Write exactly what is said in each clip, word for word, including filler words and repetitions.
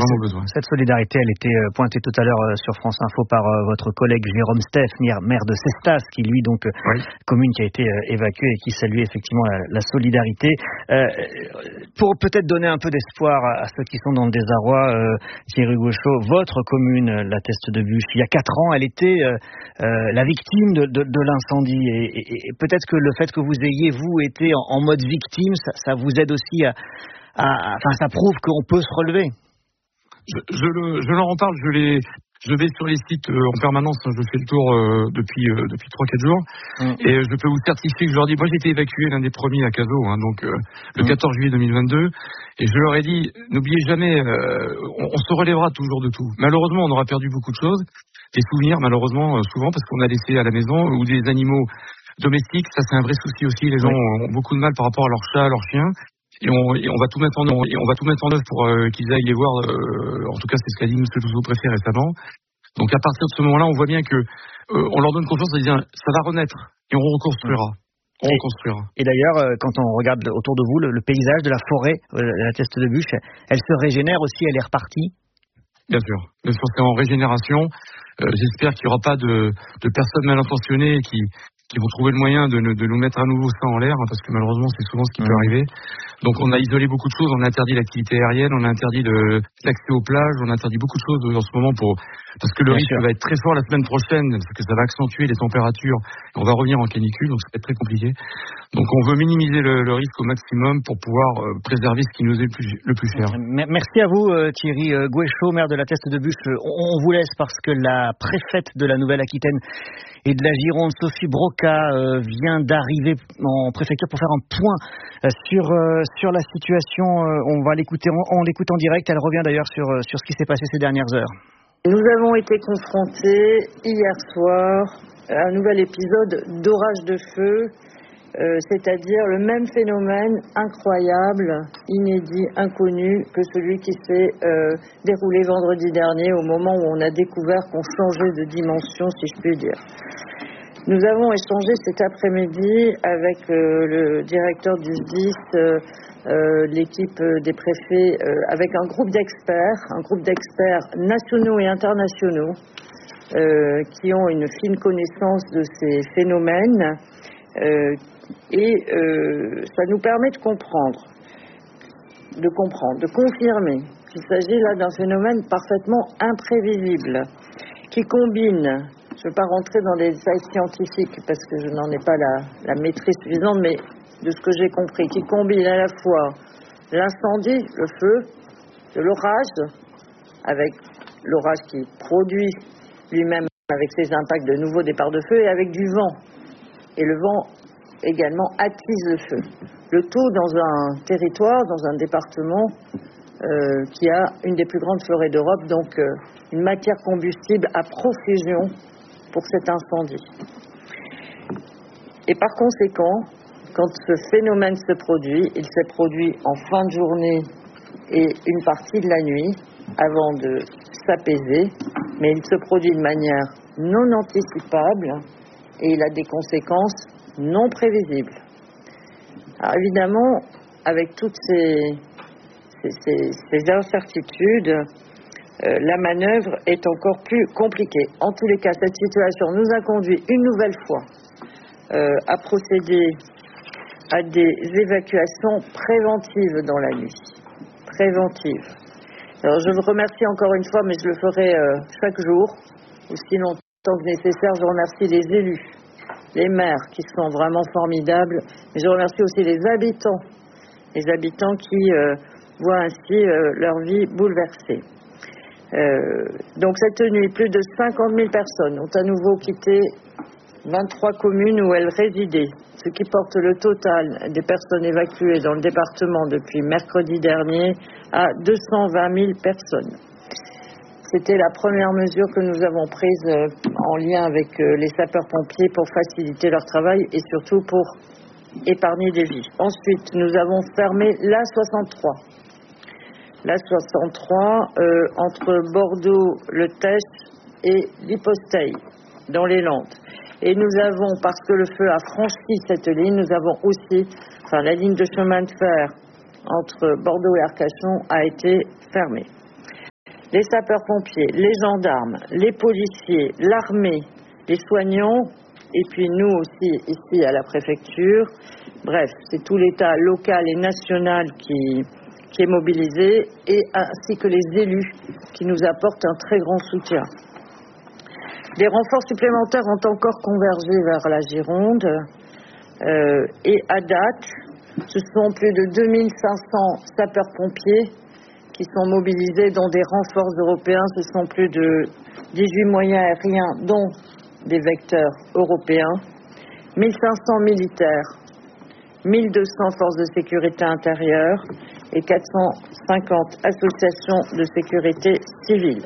vraiment besoin. Cette solidarité, elle était pointée tout à l'heure sur France Info par votre collègue Jérôme Steff, maire de Cestas, qui lui, donc, oui. commune qui a été évacuée et qui salue effectivement la, la solidarité. Euh, pour peut-être donner un peu d'espoir à, à ceux qui sont dans le désarroi, euh, Thierry Gauchot, votre commune, la Teste de Buch, il y a quatre ans, elle était euh, euh, la victime de, de, de l'incendie. Et, et, et peut-être que le fait que vous ayez, vous, été en, en mode victime, ça, ça vous aide aussi à, à, à... Enfin, ça prouve qu'on peut se relever. Je, je, le, je leur en parle, je les... Je vais sur les sites euh, en permanence, hein, je fais le tour euh, depuis euh, depuis trois quatre jours, mmh. et euh, je peux vous certifier que je leur dis, moi j'ai été évacué l'un des premiers à Cazaux, hein, donc euh, le mmh. quatorze juillet deux mille vingt-deux, et je leur ai dit, n'oubliez jamais, euh, on, on se relèvera toujours de tout. Malheureusement, on aura perdu beaucoup de choses, des souvenirs malheureusement euh, souvent parce qu'on a laissé à la maison, ou des animaux domestiques, ça c'est un vrai souci aussi. Les gens mmh. ont, ont beaucoup de mal par rapport à leurs chats, à leurs chiens. Et on, et on va tout mettre en œuvre, et on va tout mettre en œuvre pour euh, qu'ils aillent les voir. Euh, en tout cas, c'est ce qu'a dit Monsieur Touzeau-Préfet récemment. Donc à partir de ce moment-là, on voit bien que euh, on leur donne confiance en disant ça va renaître et on reconstruira. On et, reconstruira. Et d'ailleurs, euh, quand on regarde autour de vous, le, le paysage de la forêt, euh, la Teste de Buch, elle se régénère aussi, elle est repartie. Bien sûr, bien sûr, c'est en régénération. Euh, j'espère qu'il n'y aura pas de, de personnes mal intentionnées qui qui vont trouver le moyen de, de nous mettre à nouveau ça en l'air, hein, parce que malheureusement c'est souvent ce qui mmh. peut arriver. Donc on a isolé beaucoup de choses, on a interdit l'activité aérienne, on a interdit le, l'accès aux plages, on a interdit beaucoup de choses en ce moment pour parce que le Bien risque sûr. va être très fort la semaine prochaine, parce que ça va accentuer les températures, et on va revenir en canicule, donc ça va être très compliqué. Donc on veut minimiser le, le risque au maximum pour pouvoir euh, préserver ce qui nous est le plus, le plus cher. Merci à vous euh, Thierry euh, Gauchot, maire de la Teste de Buch. On, on vous laisse parce que la préfète de la Nouvelle-Aquitaine et de la Gironde, Sophie Broca, euh, vient d'arriver en préfecture pour faire un point euh, sur euh, sur la situation. Euh, on va l'écouter, on, on l'écoute en direct. Elle revient d'ailleurs sur euh, sur ce qui s'est passé ces dernières heures. Nous avons été confrontés hier soir à un nouvel épisode d'orage de feu, euh, c'est-à-dire le même phénomène incroyable, inédit, inconnu que celui qui s'est euh, déroulé vendredi dernier au moment où on a découvert qu'on changeait de dimension, si je puis dire. Nous avons échangé cet après-midi avec euh, le directeur du S D I S, euh, euh, l'équipe des préfets, euh, avec un groupe d'experts, un groupe d'experts nationaux et internationaux euh, qui ont une fine connaissance de ces phénomènes euh, et euh, ça nous permet de comprendre, de comprendre, de confirmer qu'il s'agit là d'un phénomène parfaitement imprévisible qui combine. Je ne veux pas rentrer dans les détails scientifiques parce que je n'en ai pas la, la maîtrise suffisante, mais de ce que j'ai compris, qui combine à la fois l'incendie, le feu, de l'orage, avec l'orage qui produit lui-même avec ses impacts de nouveaux départs de feu, et avec du vent. Et le vent également attise le feu. Le tout dans un territoire, dans un département euh, qui a une des plus grandes forêts d'Europe, donc euh, une matière combustible à profusion pour cet incendie. Et par conséquent, quand ce phénomène se produit, il s'est produit en fin de journée et une partie de la nuit, avant de s'apaiser, mais il se produit de manière non anticipable et il a des conséquences non prévisibles. Alors évidemment, avec toutes ces, ces, ces, ces incertitudes, Euh, la manœuvre est encore plus compliquée. En tous les cas, cette situation nous a conduit une nouvelle fois euh, à procéder à des évacuations préventives dans la nuit. Préventives. Alors je vous remercie encore une fois, mais je le ferai euh, chaque jour, aussi longtemps que nécessaire. Je remercie les élus, les maires qui sont vraiment formidables, mais je remercie aussi les habitants, les habitants qui euh, voient ainsi euh, leur vie bouleversée. Euh, donc cette nuit, plus de cinquante mille personnes ont à nouveau quitté vingt-trois communes où elles résidaient, ce qui porte le total des personnes évacuées dans le département depuis mercredi dernier à deux cent vingt mille personnes. C'était la première mesure que nous avons prise euh, en lien avec euh, les sapeurs-pompiers pour faciliter leur travail et surtout pour épargner des vies. Ensuite, nous avons fermé l'A soixante-trois. L'A soixante-trois euh, entre Bordeaux, le Teche et l'Hyposteille, dans les Landes. Et nous avons, parce que le feu a franchi cette ligne, nous avons aussi, enfin la ligne de chemin de fer entre Bordeaux et Arcachon a été fermée. les sapeurs-pompiers, les gendarmes, les policiers, l'armée, les soignants, et puis nous aussi ici à la préfecture. Bref, c'est tout l'État local et national qui, qui est mobilisé, et ainsi que les élus qui nous apportent un très grand soutien. Des renforts supplémentaires ont encore convergé vers la Gironde, euh, et à date, ce sont plus de deux mille cinq cents sapeurs-pompiers qui sont mobilisés dans des renforts européens. Ce sont plus de dix-huit moyens aériens, dont des vecteurs européens, mille cinq cents militaires, mille deux cents forces de sécurité intérieure et quatre cent cinquante associations de sécurité civile.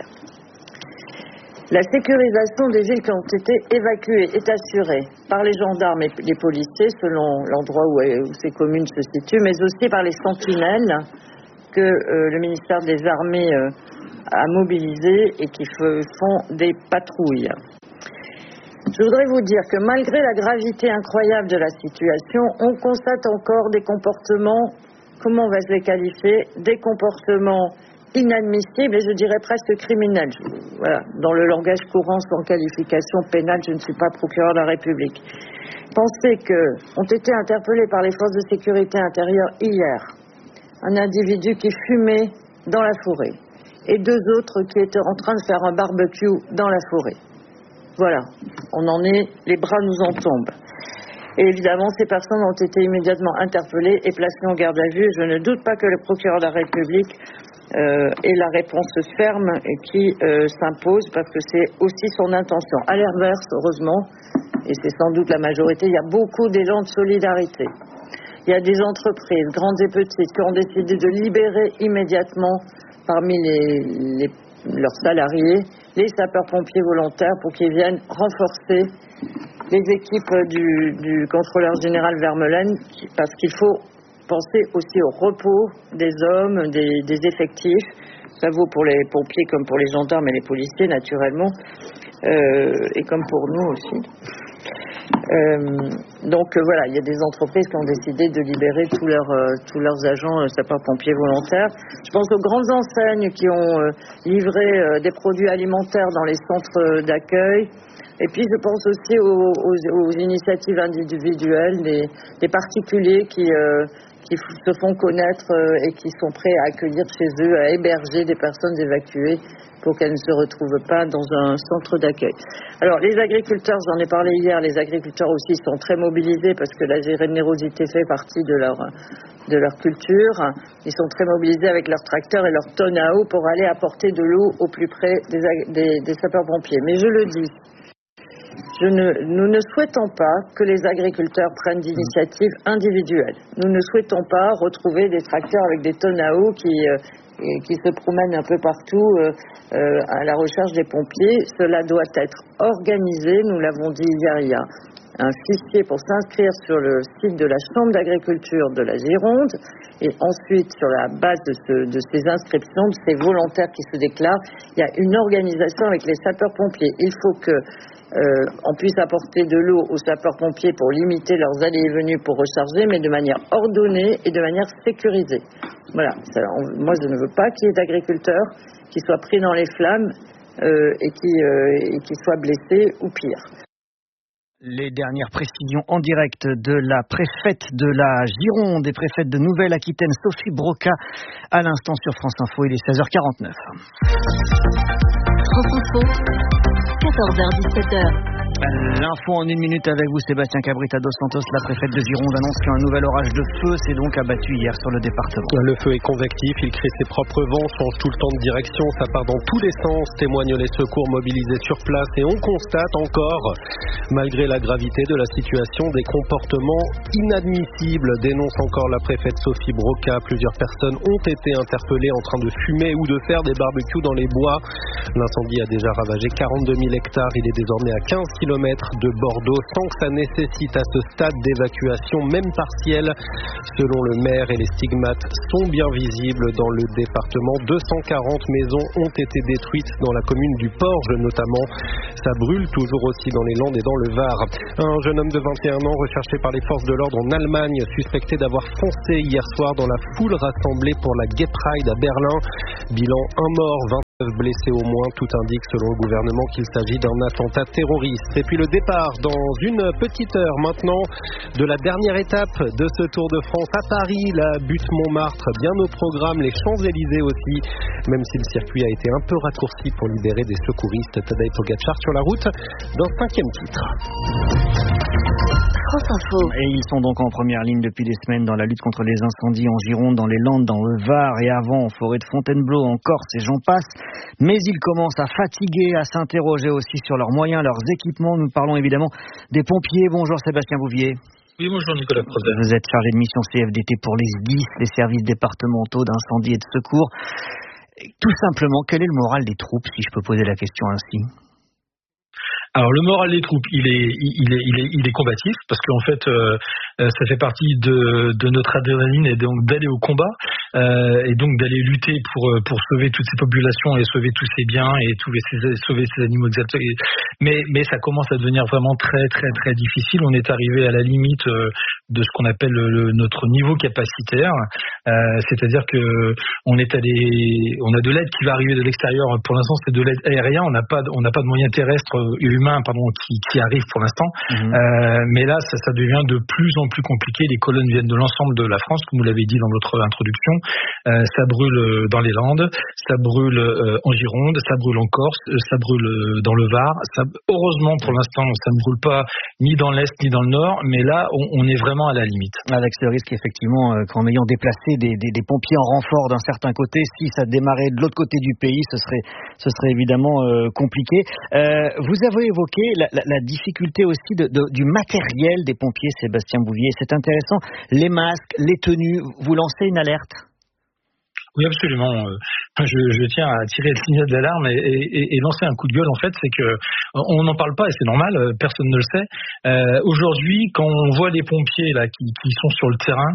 La sécurisation des villes qui ont été évacuées est assurée par les gendarmes et les policiers selon l'endroit où, où ces communes se situent, mais aussi par les sentinelles que euh, le ministère des Armées euh, a mobilisées et qui font des patrouilles. Je voudrais vous dire que malgré la gravité incroyable de la situation, on constate encore des comportements, comment on va se les qualifier, des comportements inadmissibles et je dirais presque criminels. Voilà. Dans le langage courant, sans qualification pénale, je ne suis pas procureur de la République. Pensez qu'ont été interpellés par les forces de sécurité intérieure hier un individu qui fumait dans la forêt et deux autres qui étaient en train de faire un barbecue dans la forêt. Voilà, on en est, les bras nous en tombent. Et évidemment, ces personnes ont été immédiatement interpellées et placées en garde à vue. Je ne doute pas que le procureur de la République euh, ait la réponse ferme qui euh, s'impose, parce que c'est aussi son intention. À l'inverse, heureusement, et c'est sans doute la majorité, il y a beaucoup d'élan de solidarité. Il y a des entreprises, grandes et petites, qui ont décidé de libérer immédiatement parmi les, les, leurs salariés les sapeurs-pompiers volontaires pour qu'ils viennent renforcer les équipes du, du contrôleur général Vermeulen, parce qu'il faut penser aussi au repos des hommes, des, des effectifs. Ça vaut pour les pompiers comme pour les gendarmes et les policiers, naturellement, euh, et comme pour nous aussi. Euh, donc euh, voilà, il y a des entreprises qui ont décidé de libérer tous leurs, euh, tous leurs agents euh, sapeurs-pompiers volontaires. Je pense aux grandes enseignes qui ont euh, livré euh, des produits alimentaires dans les centres d'accueil. Et puis je pense aussi aux, aux, aux initiatives individuelles des, des particuliers qui, euh, qui f- se font connaître euh, et qui sont prêts à accueillir chez eux, à héberger des personnes évacuées pour qu'elles ne se retrouvent pas dans un centre d'accueil. Alors les agriculteurs, j'en ai parlé hier, les agriculteurs aussi sont très mobilisés parce que la générosité fait partie de leur, de leur culture. Ils sont très mobilisés avec leurs tracteurs et leurs tonnes à eau pour aller apporter de l'eau au plus près des, des, des sapeurs-pompiers. Mais je le dis, Je ne, nous ne souhaitons pas que les agriculteurs prennent d'initiatives individuelles. Nous ne souhaitons pas retrouver des tracteurs avec des tonnes à eau qui, euh, qui se promènent un peu partout euh, euh, à la recherche des pompiers. Cela doit être organisé, nous l'avons dit hier, il y a un fichier pour s'inscrire sur le site de la Chambre d'agriculture de la Gironde, et ensuite sur la base de, ce, de ces inscriptions, de ces volontaires qui se déclarent, il y a une organisation avec les sapeurs-pompiers. Il faut que euh, on puisse apporter de l'eau aux sapeurs-pompiers pour limiter leurs allées et venues pour recharger, mais de manière ordonnée et de manière sécurisée. Voilà. Ça, on, moi, je ne veux pas qu'il y ait d'agriculteurs qui soient pris dans les flammes euh, et, qui, euh, et qui soient blessés ou pire. Les dernières précisions en direct de la préfète de la Gironde et préfète de Nouvelle-Aquitaine, Sophie Broca, à l'instant sur France Info, il est seize heures quarante-neuf. France Info, quatorze heures dix-sept heures. L'info en une minute avec vous, Sébastien Cabrita dos Santos. La préfète de Gironde annonce qu'un nouvel orage de feu s'est donc abattu hier sur le département. Le feu est convectif, il crée ses propres vents, change tout le temps de direction, ça part dans tous les sens, témoignent les secours mobilisés sur place, et on constate encore, malgré la gravité de la situation, des comportements inadmissibles, dénonce encore la préfète Sophie Broca. Plusieurs personnes ont été interpellées en train de fumer ou de faire des barbecues dans les bois. L'incendie a déjà ravagé quarante-deux mille hectares, il est désormais à quinze kilomètres de Bordeaux, sans que ça nécessite à ce stade d'évacuation, même partielle. Selon le maire, et les stigmates sont bien visibles dans le département. deux cent quarante maisons ont été détruites dans la commune du Porge notamment. Ça brûle toujours aussi dans les Landes et dans le Var. Un jeune homme de vingt et un ans recherché par les forces de l'ordre en Allemagne, suspecté d'avoir foncé hier soir dans la foule rassemblée pour la Gay Pride à Berlin. Bilan un mort, vingt Blessés au moins, tout indique selon le gouvernement qu'il s'agit d'un attentat terroriste. Et puis le départ dans une petite heure maintenant de la dernière étape de ce Tour de France à Paris, la butte Montmartre, bien au programme, les Champs-Élysées aussi, même si le circuit a été un peu raccourci pour libérer des secouristes. Tadej Pogačar sur la route d'un cinquième titre. France Info. Et ils sont donc en première ligne depuis des semaines dans la lutte contre les incendies en Gironde, dans les Landes, dans le Var et avant en forêt de Fontainebleau, en Corse et j'en passe. Mais ils commencent à fatiguer, à s'interroger aussi sur leurs moyens, leurs équipements. Nous parlons évidemment des pompiers. Bonjour Sébastien Bouvier. Oui, bonjour Nicolas Crozet. Vous êtes chargé de mission C F D T pour les S D I S, les services départementaux d'incendie et de secours. Tout simplement, quel est le moral des troupes, si je peux poser la question ainsi ? Alors le moral des troupes, il est, il est, il est, il est combatif parce qu'en fait, euh, ça fait partie de, de notre adrénaline et donc d'aller au combat euh, et donc d'aller lutter pour pour sauver toutes ces populations et sauver tous ces biens et sauver ces, sauver ces animaux. Mais mais ça commence à devenir vraiment très très très difficile. On est arrivé à la limite de ce qu'on appelle le, notre niveau capacitaire, euh, c'est-à-dire que on est allé, on a de l'aide qui va arriver de l'extérieur. Pour l'instant, c'est de l'aide aérienne. On n'a pas, on n'a pas de moyens terrestres humains, pardon, qui, qui arrivent pour l'instant. Mmh. Euh, mais là, ça, ça devient de plus en plus compliqué. Les colonnes viennent de l'ensemble de la France, comme vous l'avez dit dans votre introduction. Euh, ça brûle dans les Landes, ça brûle euh, en Gironde, ça brûle en Corse, ça brûle dans le Var. Ça, heureusement, pour l'instant, ça ne brûle pas ni dans l'Est ni dans le Nord. Mais là, on, on est vraiment à la limite. Avec ce risque, effectivement, euh, qu'en ayant déplacé des, des, des pompiers en renfort d'un certain côté, si ça démarrait de l'autre côté du pays, ce serait, ce serait évidemment euh, compliqué. Euh, vous avez évoqué la, la, la difficulté aussi de, de, du matériel des pompiers, Sébastien Bouvier. C'est intéressant. Les masques, les tenues, vous lancez une alerte ? Oui, absolument. Je, je tiens à tirer le signal d'alarme et, et, et lancer un coup de gueule. En fait, c'est que on n'en parle pas et c'est normal. Personne ne le sait. Euh, aujourd'hui, quand on voit les pompiers là qui, qui sont sur le terrain,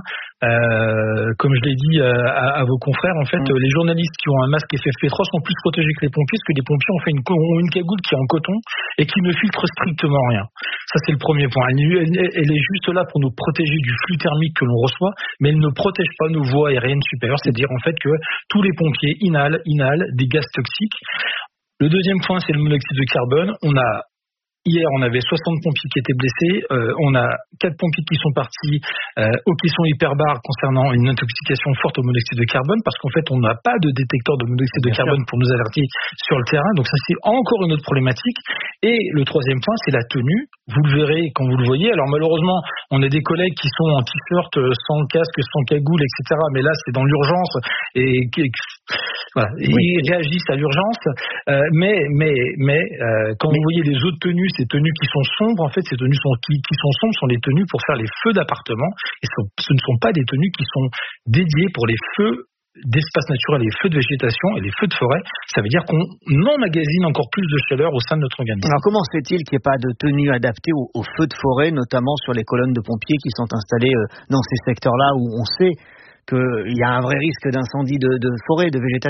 euh, comme je l'ai dit à, à vos confrères, en fait, mmh. les journalistes qui ont un masque F F P trois sont plus protégés que les pompiers, parce que les pompiers ont fait une, ont une cagoule qui est en coton et qui ne filtre strictement rien. Ça, c'est le premier point. Elle, elle, elle est juste là pour nous protéger du flux thermique que l'on reçoit, mais elle ne protège pas nos voies aériennes supérieures. C'est-à-dire en fait que tous les pompiers inhalent, inhalent des gaz toxiques. Le deuxième point, c'est le monoxyde de carbone. On a Hier, on avait soixante pompiers qui étaient blessés. Euh, on a quatre pompiers qui sont partis euh, ou qui sont hyperbares concernant une intoxication forte au monoxyde de carbone, parce qu'en fait, on n'a pas de détecteur de monoxyde de carbone pour nous alerter sur le terrain. Donc ça, c'est encore une autre problématique. Et le troisième point, c'est la tenue. Vous le verrez quand vous le voyez. Alors malheureusement, on a des collègues qui sont en t-shirt, sans casque, sans cagoule, et cetera. Mais là, c'est dans l'urgence et voilà, oui. Ils réagissent à l'urgence. Euh, mais mais mais euh, quand mais... vous voyez les autres tenues, ces tenues qui sont sombres, en fait, ces tenues sont, qui, qui sont sombres sont les tenues pour faire les feux d'appartement. Et ce, ce ne sont pas des tenues qui sont dédiées pour les feux d'espace naturel, les feux de végétation et les feux de forêt. Ça veut dire qu'on emmagasine encore plus de chaleur au sein de notre organisme. Alors comment se fait-il qu'il n'y ait pas de tenue adaptée aux, aux feux de forêt, notamment sur les colonnes de pompiers qui sont installées dans ces secteurs-là où on sait qu'il y a un vrai risque d'incendie de, de forêt, de végétation ?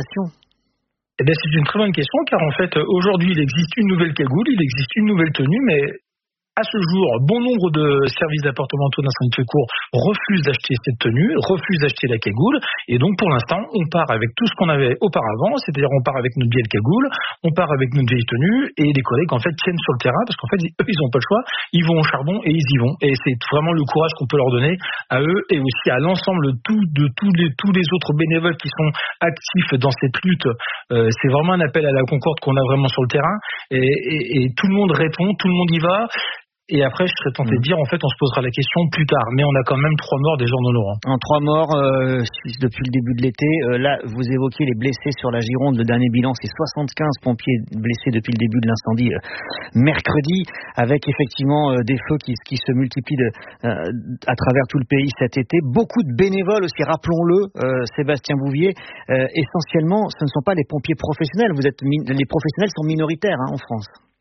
Eh bien, c'est une très bonne question, car en fait, aujourd'hui, il existe une nouvelle cagoule, il existe une nouvelle tenue, mais à ce jour, bon nombre de services départementaux d'incendie de secours refusent d'acheter cette tenue, refusent d'acheter la cagoule, et donc pour l'instant, on part avec tout ce qu'on avait auparavant, c'est-à-dire on part avec notre vieille cagoule, on part avec notre vieille tenue, et les collègues en fait tiennent sur le terrain, parce qu'en fait, eux, ils n'ont pas le choix, ils vont au charbon et ils y vont, et c'est vraiment le courage qu'on peut leur donner à eux, et aussi à l'ensemble de, tout, de tous, les, tous les autres bénévoles qui sont actifs dans cette lutte. Euh, c'est vraiment un appel à la concorde qu'on a vraiment sur le terrain, et, et, et tout le monde répond, tout le monde y va. Et après, je serais tenté de dire, en fait, on se posera la question plus tard. Mais on a quand même trois morts déjà en honorant. En trois morts euh, depuis le début de l'été. Euh, là, vous évoquiez les blessés sur la Gironde. Le dernier bilan, c'est soixante-quinze pompiers blessés depuis le début de l'incendie euh, mercredi, avec effectivement euh, des feux qui, qui se multiplient de, euh, à travers tout le pays cet été. Beaucoup de bénévoles aussi, rappelons-le, euh, Sébastien Bouvier. Euh, essentiellement, ce ne sont pas les pompiers professionnels. Vous êtes, les professionnels sont minoritaires hein, en France.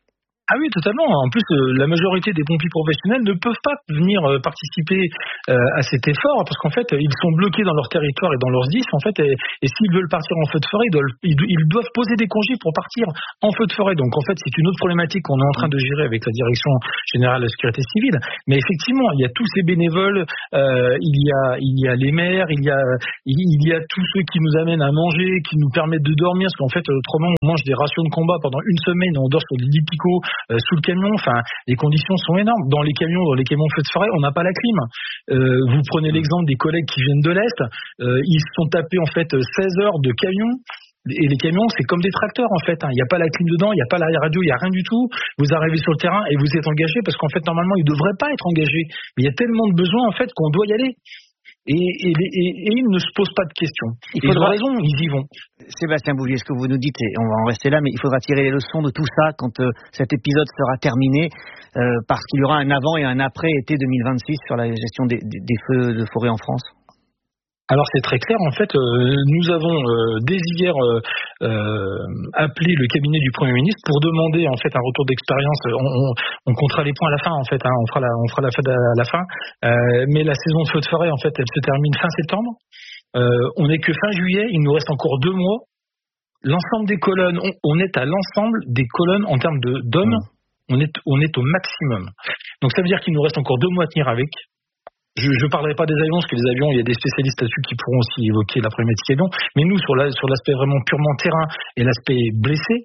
Ah oui, totalement. En plus, euh, la majorité des pompiers professionnels ne peuvent pas venir euh, participer euh, à cet effort parce qu'en fait, ils sont bloqués dans leur territoire et dans leurs S D I F. En fait, et, et s'ils veulent partir en feu de forêt, ils doivent, ils doivent poser des congés pour partir en feu de forêt. Donc, en fait, c'est une autre problématique qu'on est en train de gérer avec la Direction générale de la sécurité civile. Mais effectivement, il y a tous ces bénévoles, euh, il y a, il y a les maires, il y a, il y a tous ceux qui nous amènent à manger, qui nous permettent de dormir, parce qu'en fait, autrement, on mange des rations de combat pendant une semaine, on dort sur des lits picots. Euh, sous le camion, enfin, les conditions sont énormes. Dans les camions, dans les camions feux de forêt, on n'a pas la clim. Euh, vous prenez l'exemple des collègues qui viennent de l'Est, euh, ils se sont tapés en fait seize heures de camion. Et les camions, c'est comme des tracteurs en fait. Il hein. n'y a pas la clim dedans, il n'y a pas la radio, il n'y a rien du tout. Vous arrivez sur le terrain et vous êtes engagé parce qu'en fait, normalement, ils ne devraient pas être engagés. Mais il y a tellement de besoins en fait qu'on doit y aller. Et, et, et, et ils ne se posent pas de questions. Il faudra... Ils ont raison, ils y vont. Sébastien Bouvier, ce que vous nous dites, et on va en rester là, mais il faudra tirer les leçons de tout ça quand euh, cet épisode sera terminé, euh, parce qu'il y aura un avant et un après été deux mille vingt-six sur la gestion des, des, des feux de forêt en France. Alors c'est très clair, en fait, euh, nous avons euh, dès hier euh, euh, appelé le cabinet du Premier ministre pour demander en fait un retour d'expérience. On, on, on comptera les points à la fin, en fait, hein, on fera la, on fera la fête à la fin. Euh, mais la saison de feu de forêt, en fait, elle se termine fin septembre. Euh, on n'est que fin juillet, il nous reste encore deux mois. L'ensemble des colonnes, on, on est à l'ensemble des colonnes en termes de d'hommes, mmh. on est on est au maximum. Donc ça veut dire qu'il nous reste encore deux mois à tenir avec. Je ne parlerai pas des avions, parce que les avions, il y a des spécialistes là-dessus qui pourront aussi évoquer la problématique avion. Mais nous, sur, la, sur l'aspect vraiment purement terrain et l'aspect blessé,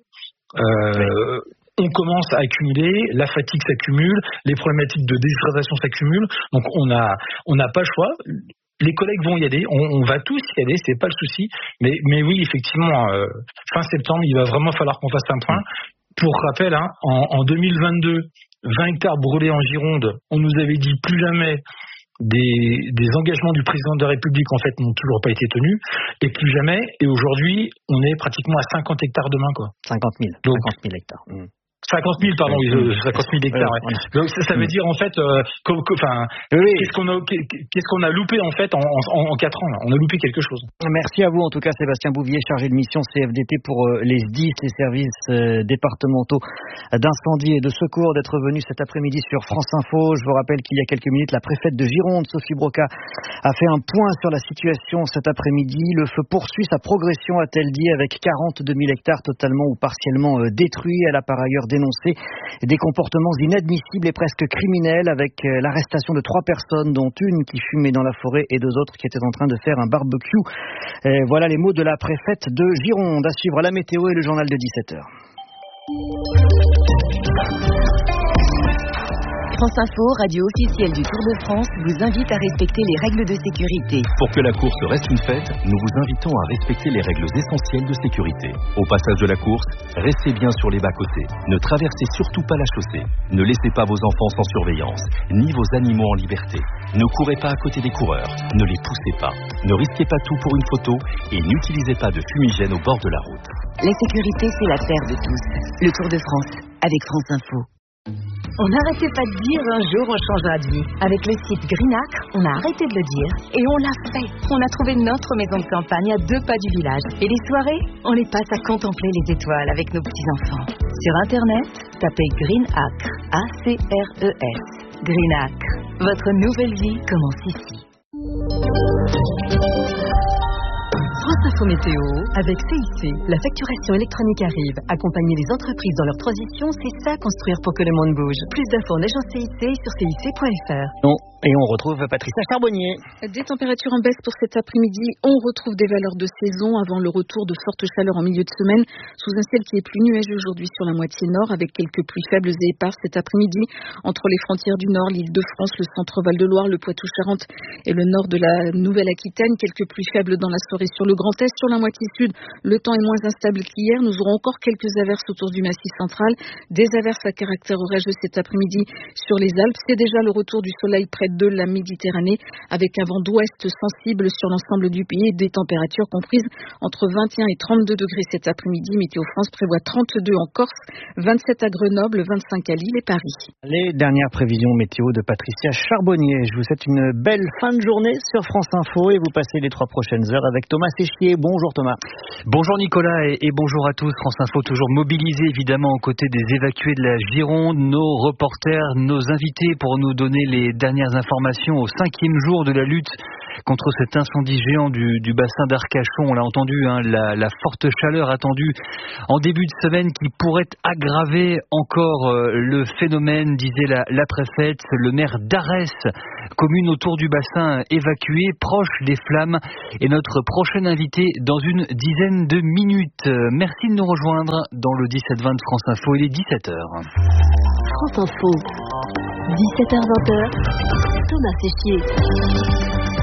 euh, on commence à accumuler, la fatigue s'accumule, les problématiques de déshydratation s'accumulent. Donc on a, on n'a pas le choix. Les collègues vont y aller, on, on va tous y aller, c'est pas le souci. Mais, mais oui, effectivement, euh, fin septembre, il va vraiment falloir qu'on fasse un point. Pour rappel, hein, en, en deux mille vingt-deux, vingt hectares brûlés en Gironde, on nous avait dit plus jamais. Des, des engagements du président de la République en fait n'ont toujours pas été tenus et plus jamais, et aujourd'hui on est pratiquement à cinquante hectares demain quoi. cinquante mille. Donc, cinquante mille hectares. Mmh. cinquante mille, pardon, oui, cinquante mille hectares. Ouais. Donc ça, ça veut dire en fait, euh, enfin, oui. qu'est-ce qu'on a, qu'est-ce qu'on a loupé en fait en, en, en quatre ans là. On a loupé quelque chose. Merci à vous en tout cas, Sébastien Bouvier, chargé de mission C F D T pour euh, les S D I S, les services euh, départementaux d'incendie et de secours, d'être venu cet après-midi sur France Info. Je vous rappelle qu'il y a quelques minutes, la préfète de Gironde, Sophie Broca, a fait un point sur la situation cet après-midi. Le feu poursuit sa progression, a-t-elle dit, avec quarante-deux mille hectares totalement ou partiellement euh, détruits. Elle a par ailleurs dénoncé des comportements inadmissibles et presque criminels avec l'arrestation de trois personnes dont une qui fumait dans la forêt et deux autres qui étaient en train de faire un barbecue. Et voilà les mots de la préfète de Gironde. À suivre la météo et le journal de dix-sept heures. France Info, radio officielle du Tour de France, vous invite à respecter les règles de sécurité. Pour que la course reste une fête, nous vous invitons à respecter les règles essentielles de sécurité. Au passage de la course, restez bien sur les bas-côtés. Ne traversez surtout pas la chaussée. Ne laissez pas vos enfants sans surveillance, ni vos animaux en liberté. Ne courez pas à côté des coureurs. Ne les poussez pas. Ne risquez pas tout pour une photo et n'utilisez pas de fumigène au bord de la route. La sécurité, c'est l'affaire de tous. Le Tour de France, avec France Info. On n'arrêtait pas de dire un jour on changera de vie. Avec le site Greenacre, on a arrêté de le dire et on l'a fait. On a trouvé notre maison de campagne à deux pas du village. Et les soirées, on les passe à contempler les étoiles avec nos petits-enfants. Sur Internet, tapez Greenacre, A C R E S. Greenacre, votre nouvelle vie commence ici. France Info Météo, avec C I C, la facturation électronique arrive. Accompagner les entreprises dans leur transition, c'est ça construire pour que le monde bouge. Plus d'infos en agence C I C sur C I C point F R. Non. Et on retrouve Patricia Charbonnier. Des températures en baisse pour cet après-midi. On retrouve des valeurs de saison avant le retour de fortes chaleurs en milieu de semaine, sous un ciel qui est plus nuageux aujourd'hui sur la moitié nord, avec quelques pluies faibles et éparses cet après-midi entre les frontières du nord, l'Île-de-France, le centre Val-de-Loire, le Poitou-Charentes et le nord de la Nouvelle-Aquitaine. Quelques pluies faibles dans la soirée sur le Grand Est. Sur la moitié sud, le temps est moins instable qu'hier. Nous aurons encore quelques averses autour du Massif central. Des averses à caractère orageux cet après-midi sur les Alpes. C'est déjà le retour du soleil près de la Méditerranée, avec un vent d'ouest sensible sur l'ensemble du pays et des températures comprises entre vingt et un et trente-deux degrés cet après-midi. Météo France prévoit trente-deux en Corse, vingt-sept à Grenoble, vingt-cinq à Lille et Paris. Les dernières prévisions météo de Patricia Charbonnier. Je vous souhaite une belle fin de journée sur France Info et vous passez les trois prochaines heures avec Thomas Séchier. Bonjour Thomas. Bonjour Nicolas et, et bonjour à tous. France Info toujours mobilisé évidemment aux côtés des évacués de la Gironde. Nos reporters, nos invités pour nous donner les dernières informations au cinquième jour de la lutte contre cet incendie géant du, du bassin d'Arcachon. On l'a entendu, hein, la, la forte chaleur attendue en début de semaine qui pourrait aggraver encore euh, le phénomène, disait la, la préfète. Le maire d'Arès, commune autour du bassin évacuée, proche des flammes, est notre prochain invité dans une dizaine de minutes. Merci de nous rejoindre dans le dix-sept vingt de France Info. Il est dix-sept heures. France Info, dix-sept heures vingt, Thomas Séchier.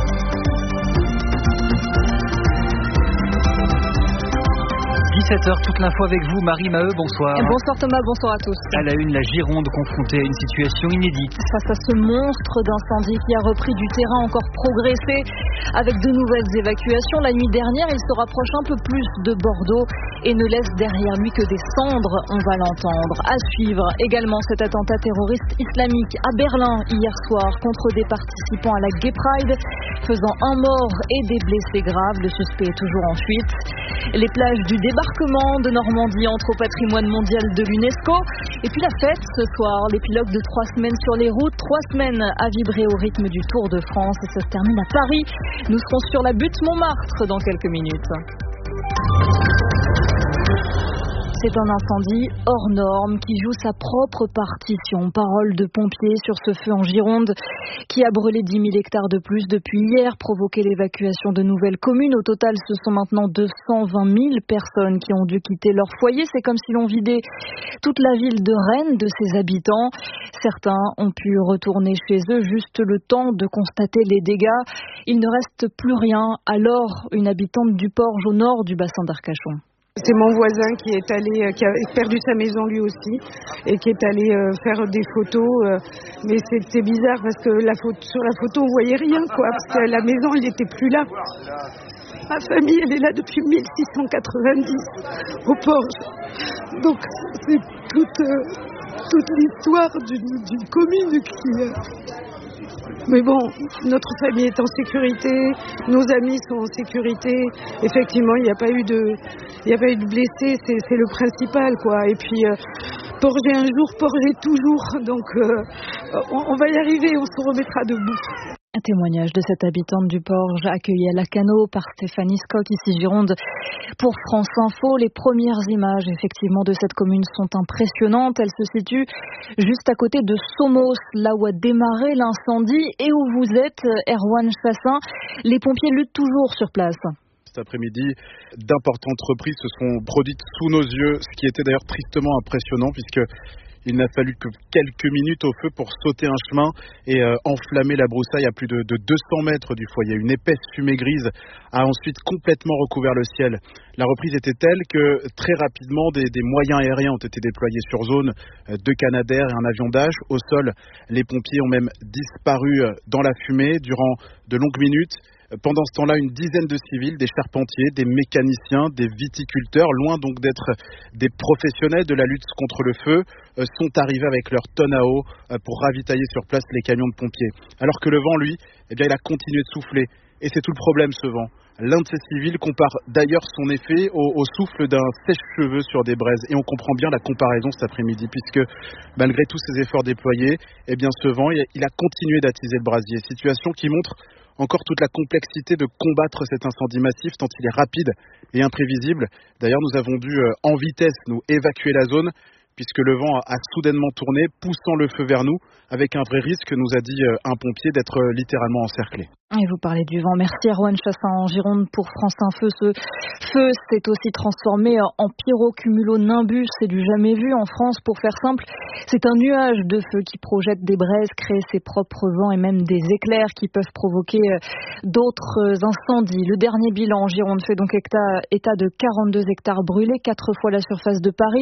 dix-sept heures, toute l'info avec vous, Marie Maheu, bonsoir. Bonsoir Thomas, bonsoir à tous. À la une, la Gironde confrontée à une situation inédite. Face à ce monstre d'incendie qui a repris du terrain, encore progressé, avec de nouvelles évacuations. La nuit dernière, il se rapproche un peu plus de Bordeaux et ne laisse derrière lui que des cendres, on va l'entendre. À suivre également cet attentat terroriste islamique à Berlin hier soir contre des participants à la Gay Pride, faisant un mort et des blessés graves. Le suspect est toujours en fuite. Les plages du débarquement de Normandie entrent au patrimoine mondial de l'UNESCO. Et puis la fête ce soir, l'épilogue de trois semaines sur les routes, trois semaines à vibrer au rythme du Tour de France. Et ça se termine à Paris. Nous serons sur la butte Montmartre dans quelques minutes. C'est un incendie hors norme qui joue sa propre partition. Parole de pompiers sur ce feu en Gironde qui a brûlé dix mille hectares de plus depuis hier, provoqué l'évacuation de nouvelles communes. Au total, ce sont maintenant deux cent vingt mille personnes qui ont dû quitter leur foyer. C'est comme si l'on vidait toute la ville de Rennes de ses habitants. Certains ont pu retourner chez eux juste le temps de constater les dégâts. Il ne reste plus rien. Alors, une habitante du Porge au nord du bassin d'Arcachon. C'est mon voisin qui est allé, qui a perdu sa maison lui aussi et qui est allé euh, faire des photos. Euh, mais c'était bizarre parce que la photo, sur la photo on voyait rien quoi, parce que la maison elle n'était plus là. Ma famille elle est là depuis mille six cent quatre-vingt-dix au Porge. Donc c'est toute, euh, toute l'histoire d'une, d'une commune qui... Euh, Mais bon, notre famille est en sécurité, nos amis sont en sécurité. Effectivement, il n'y a pas eu de, il n'y a pas eu de blessés, c'est, c'est le principal, quoi. Et puis, euh, Porger un jour, Porger toujours. Donc, euh, on, on va y arriver, on se remettra debout. Un témoignage de cette habitante du Porge accueillie à Lacanau par Stéphanie Scott, ici Gironde, pour France Info. Les premières images, effectivement, de cette commune sont impressionnantes. Elles se situent juste à côté de Somos, là où a démarré l'incendie et où vous êtes, Erwan Chassin. Les pompiers luttent toujours sur place. Cet après-midi, d'importantes reprises se sont produites sous nos yeux, ce qui était d'ailleurs tristement impressionnant puisque il n'a fallu que quelques minutes au feu pour sauter un chemin et euh, enflammer la broussaille à plus de, de deux cents mètres du foyer. Une épaisse fumée grise a ensuite complètement recouvert le ciel. La reprise était telle que très rapidement des, des moyens aériens ont été déployés sur zone, euh, deux Canadair et un avion Dash. Au sol, les pompiers ont même disparu dans la fumée durant de longues minutes. Pendant ce temps-là, une dizaine de civils, des charpentiers, des mécaniciens, des viticulteurs, loin donc d'être des professionnels de la lutte contre le feu, euh, sont arrivés avec leurs tonnes à eau euh, pour ravitailler sur place les camions de pompiers. Alors que le vent, lui, eh bien, il a continué de souffler. Et c'est tout le problème, ce vent. L'un de ces civils compare d'ailleurs son effet au, au souffle d'un sèche-cheveux sur des braises. Et on comprend bien la comparaison cet après-midi, puisque malgré tous ces efforts déployés, eh bien, ce vent, il a continué d'attiser le brasier. Situation qui montre encore toute la complexité de combattre cet incendie massif, tant il est rapide et imprévisible. D'ailleurs, nous avons dû euh, en vitesse nous évacuer la zone, puisque le vent a, a soudainement tourné, poussant le feu vers nous, avec un vrai risque, nous a dit euh, un pompier, d'être euh, littéralement encerclé. Et vous parlez du vent. Merci Erwan Chassin en Gironde pour France Info. Ce feu s'est aussi transformé en pyrocumulonimbus. C'est du jamais vu en France. Pour faire simple, c'est un nuage de feu qui projette des braises, crée ses propres vents et même des éclairs qui peuvent provoquer d'autres incendies. Le dernier bilan en Gironde fait donc état de quarante-deux hectares brûlés, quatre fois la surface de Paris.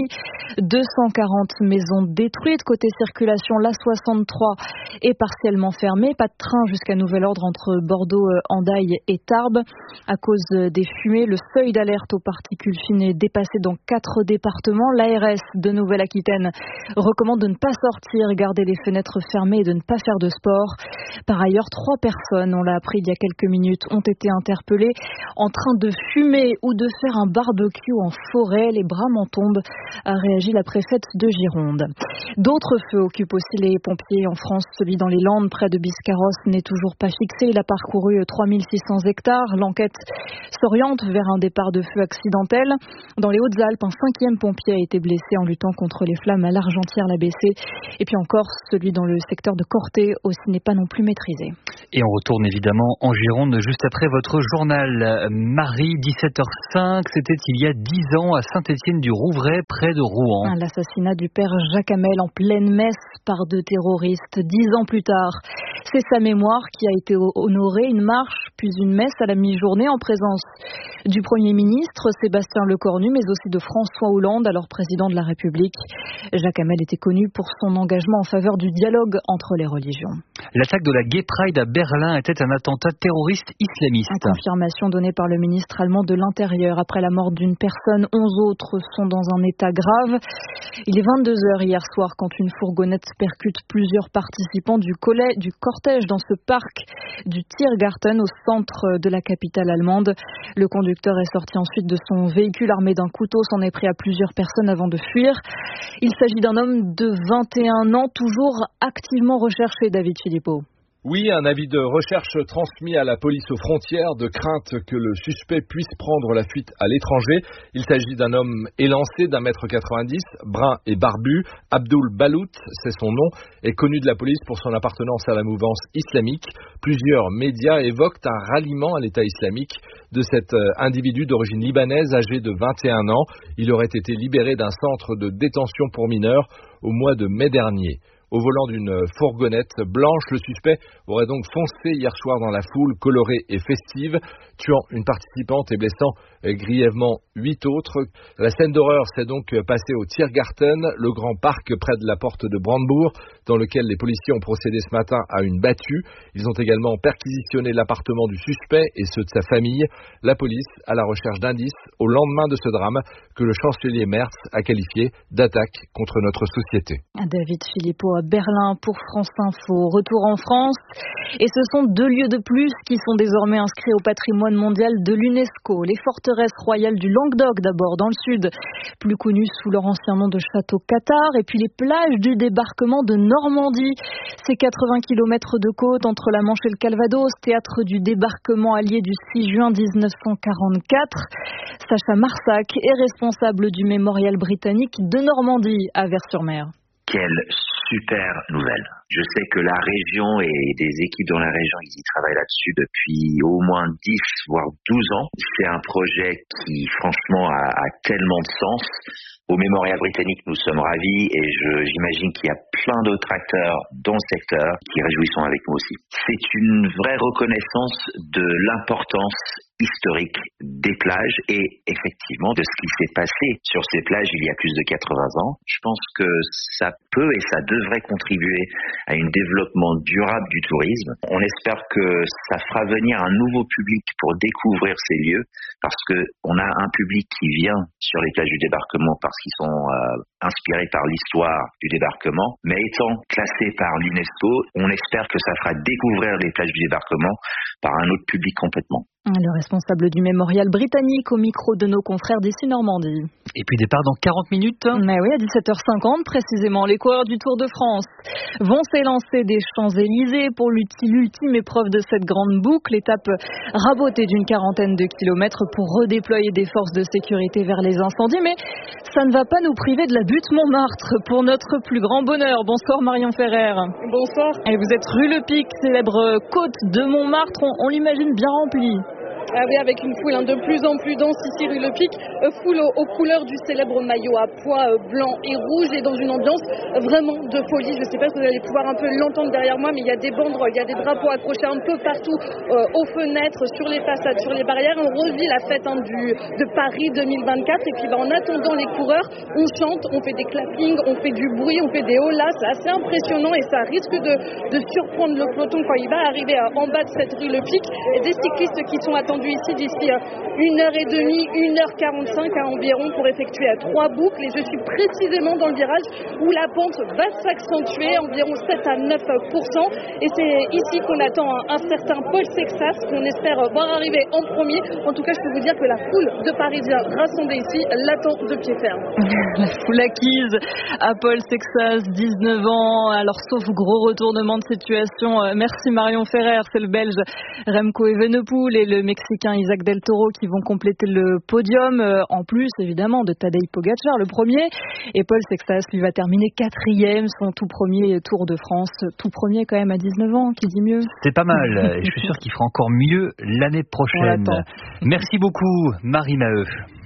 deux cent quarante maisons détruites. Côté circulation, l'A soixante-trois est partiellement fermée. Pas de train jusqu'à nouvel ordre entre Bordeaux, Hendaye et Tarbes. À cause des fumées, le seuil d'alerte aux particules fines est dépassé dans quatre départements. L'A R S de Nouvelle-Aquitaine recommande de ne pas sortir, garder les fenêtres fermées et de ne pas faire de sport. Par ailleurs, trois personnes, on l'a appris il y a quelques minutes, ont été interpellées en train de fumer ou de faire un barbecue en forêt. Les bras m'en tombent, a réagi la préfète de Gironde. D'autres feux occupent aussi les pompiers en France. Celui dans les Landes, près de Biscarrosse, n'est toujours pas fixé. Il a parcouru trois mille six cents hectares. L'enquête s'oriente vers un départ de feu accidentel. Dans les Hautes-Alpes, un cinquième pompier a été blessé en luttant contre les flammes à l'Argentière-l'A B C. Et puis encore, celui dans le secteur de Corté aussi n'est pas non plus maîtrisé. Et on retourne évidemment en Gironde juste après votre journal. Marie, dix-sept heures cinq, c'était il y a dix ans à Saint-Étienne-du-Rouvray, près de Rouen. L'assassinat du père Jacques Hamel en pleine messe par deux terroristes. Dix ans plus tard, c'est sa mémoire qui a été honorée. Une marche, puis une messe à la mi-journée en présence du Premier ministre Sébastien Lecornu, mais aussi de François Hollande, alors président de la République. Jacques Hamel était connu pour son engagement en faveur du dialogue entre les religions. L'attaque de la Gay Pride à Berlin était un attentat terroriste islamiste. Une confirmation donnée par le ministre allemand de l'Intérieur. Après la mort d'une personne, onze autres sont dans un état grave. Il est vingt-deux heures hier soir quand une fourgonnette percute plusieurs participants du, collège, du cortège dans ce parc du Tiergarten au centre de la capitale allemande. Le conducteur est sorti ensuite de son véhicule armé d'un couteau, s'en est pris à plusieurs personnes avant de fuir. Il s'agit d'un homme de vingt et un ans, toujours activement recherché, David Philippot. Oui, un avis de recherche transmis à la police aux frontières de crainte que le suspect puisse prendre la fuite à l'étranger. Il s'agit d'un homme élancé d'un mètre quatre-vingt-dix, brun et barbu. Abdul Balout, c'est son nom, est connu de la police pour son appartenance à la mouvance islamique. Plusieurs médias évoquent un ralliement à l'État islamique de cet individu d'origine libanaise âgé de vingt et un ans. Il aurait été libéré d'un centre de détention pour mineurs au mois de mai dernier. Au volant d'une fourgonnette blanche, le suspect aurait donc foncé hier soir dans la foule colorée et festive, tuant une participante et blessant grièvement huit autres. La scène d'horreur s'est donc passée au Tiergarten, le grand parc près de la porte de Brandebourg, dans lequel les policiers ont procédé ce matin à une battue. Ils ont également perquisitionné l'appartement du suspect et ceux de sa famille. La police à la recherche d'indices au lendemain de ce drame que le chancelier Merz a qualifié d'attaque contre notre société. David Philippot à Berlin pour France Info. Retour en France. Et ce sont deux lieux de plus qui sont désormais inscrits au patrimoine mondial de l'UNESCO. Les forteresses royales du Languedoc d'abord dans le sud, plus connues sous leur ancien nom de Château Cathare, et puis les plages du débarquement de Normandie. Ces quatre-vingts kilomètres de côte entre la Manche et le Calvados, théâtre du débarquement allié du six juin dix-neuf cent quarante-quatre. Sacha Marsac est responsable du mémorial britannique de Normandie à Vers-sur-Mer. Quelle super nouvelle. Je sais que la région et des équipes dans la région, ils y travaillent là-dessus depuis au moins dix, voire douze ans. C'est un projet qui, franchement, a, a tellement de sens. Au Mémorial britannique, nous sommes ravis et je, j'imagine qu'il y a plein d'autres acteurs dans le secteur qui réjouissent avec nous aussi. C'est une vraie reconnaissance de l'importance historique des plages et effectivement de ce qui s'est passé sur ces plages il y a plus de quatre-vingts ans. Je pense que ça peut et ça devrait contribuer à un développement durable du tourisme. On espère que ça fera venir un nouveau public pour découvrir ces lieux parce que on a un public qui vient sur les plages du débarquement parce qu'ils sont euh, inspirés par l'histoire du débarquement, mais étant classés par l'UNESCO, on espère que ça fera découvrir les plages du débarquement par un autre public complètement. Le responsable du mémorial britannique au micro de nos confrères d'ici Normandie. Et puis départ dans quarante minutes. Mais oui, à dix-sept heures cinquante précisément, les coureurs du Tour de France vont s'élancer des Champs-Élysées pour l'ultime épreuve de cette grande boucle, étape rabotée d'une quarantaine de kilomètres pour redéployer des forces de sécurité vers les incendies. Mais ça ne va pas nous priver de la butte Montmartre pour notre plus grand bonheur. Bonsoir Marion Ferrer. Bonsoir. Et vous êtes rue Le Pic, célèbre côte de Montmartre, on, on l'imagine bien remplie. Ah oui, avec une foule hein, de plus en plus dense ici rue Le Pic, euh, foule aux, aux couleurs du célèbre maillot à pois euh, blanc et rouge et dans une ambiance euh, vraiment de folie. Je ne sais pas si vous allez pouvoir un peu l'entendre derrière moi, mais il y a des banderoles, il y a des drapeaux accrochés un peu partout euh, aux fenêtres, sur les façades, sur les barrières. On revit la fête hein, du, de Paris deux mille vingt-quatre et puis bah, en attendant les coureurs, on chante, on fait des clappings, on fait du bruit, on fait des holas. C'est assez impressionnant et ça risque de, de surprendre le peloton quand il va arriver euh, en bas de cette rue Le Pic. Et des cyclistes qui sont attendus ici d'ici une heure et demie, une heure quarante-cinq à environ pour effectuer à trois boucles. Et je suis précisément dans le virage où la pente va s'accentuer, environ sept à neuf pour cent. Et c'est ici qu'on attend un, un certain Paul Sexas qu'on espère voir arriver en premier. En tout cas, je peux vous dire que la foule de Parisiens rassemblés ici l'attend de pied ferme. La foule acquise à Paul Sexas, dix-neuf ans. Alors, sauf gros retournement de situation, merci Marion Ferrer, c'est le Belge Remco Evenepoel et le Mexicain Isaac Del Toro qui vont compléter le podium, en plus évidemment de Tadej Pogačar, le premier, et Paul Sextas lui va terminer quatrième, son tout premier Tour de France, tout premier quand même à dix-neuf ans, qui dit mieux. C'est pas mal, et je suis sûr qu'il fera encore mieux l'année prochaine. Merci beaucoup Marie Maheu.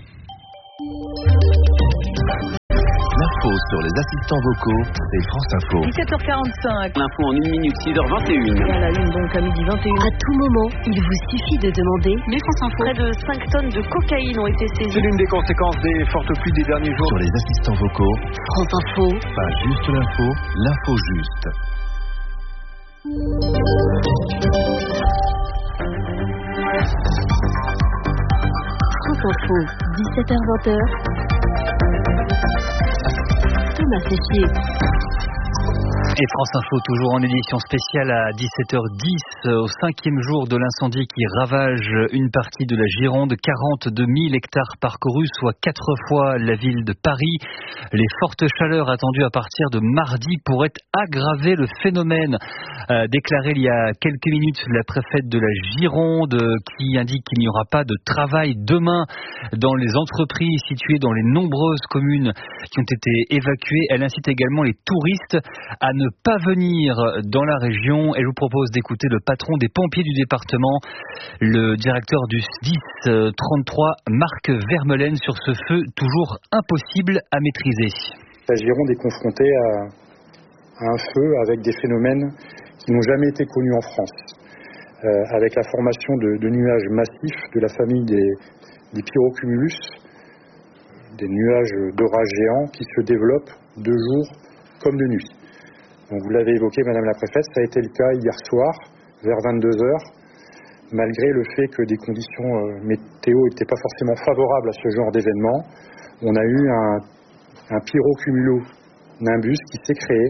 L'info sur les assistants vocaux, c'est France Info. dix-sept heures quarante-cinq. L'info en une minute, six heures vingt et une. Et à la une donc à midi vingt et une. À tout moment, il vous suffit de demander. Mais France Info. Près de cinq tonnes de cocaïne ont été saisies. C'est l'une des conséquences des fortes pluies des derniers jours. Sur les assistants vocaux, France Info. pas juste l'info, l'info juste. France Info, dix-sept heures vingt. Thomas Séchier. Et France Info toujours en édition spéciale à dix-sept heures dix au cinquième jour de l'incendie qui ravage une partie de la Gironde, quarante-deux mille hectares parcourus, soit quatre fois la ville de Paris. Les fortes chaleurs attendues à partir de mardi pourraient aggraver le phénomène, a déclaré il y a quelques minutes la préfète de la Gironde qui indique qu'il n'y aura pas de travail demain dans les entreprises situées dans les nombreuses communes qui ont été évacuées. Elle incite également les touristes à ne pas venir dans la région. Elle vous propose d'écouter le patron des pompiers du département, le directeur du S D I S trente-trois, Marc Vermeulen, sur ce feu toujours impossible à maîtriser. La Gironde est confrontée à, à un feu avec des phénomènes qui n'ont jamais été connus en France, euh, avec la formation de, de nuages massifs de la famille des, des pyrocumulus, des nuages d'orage géants qui se développent de jour comme de nuit. Donc vous l'avez évoqué, Madame la Préfète, ça a été le cas hier soir, vers vingt-deux heures, malgré le fait que des conditions euh, météo n'étaient pas forcément favorables à ce genre d'événement. On a eu un, un pyrocumulo-nimbus qui s'est créé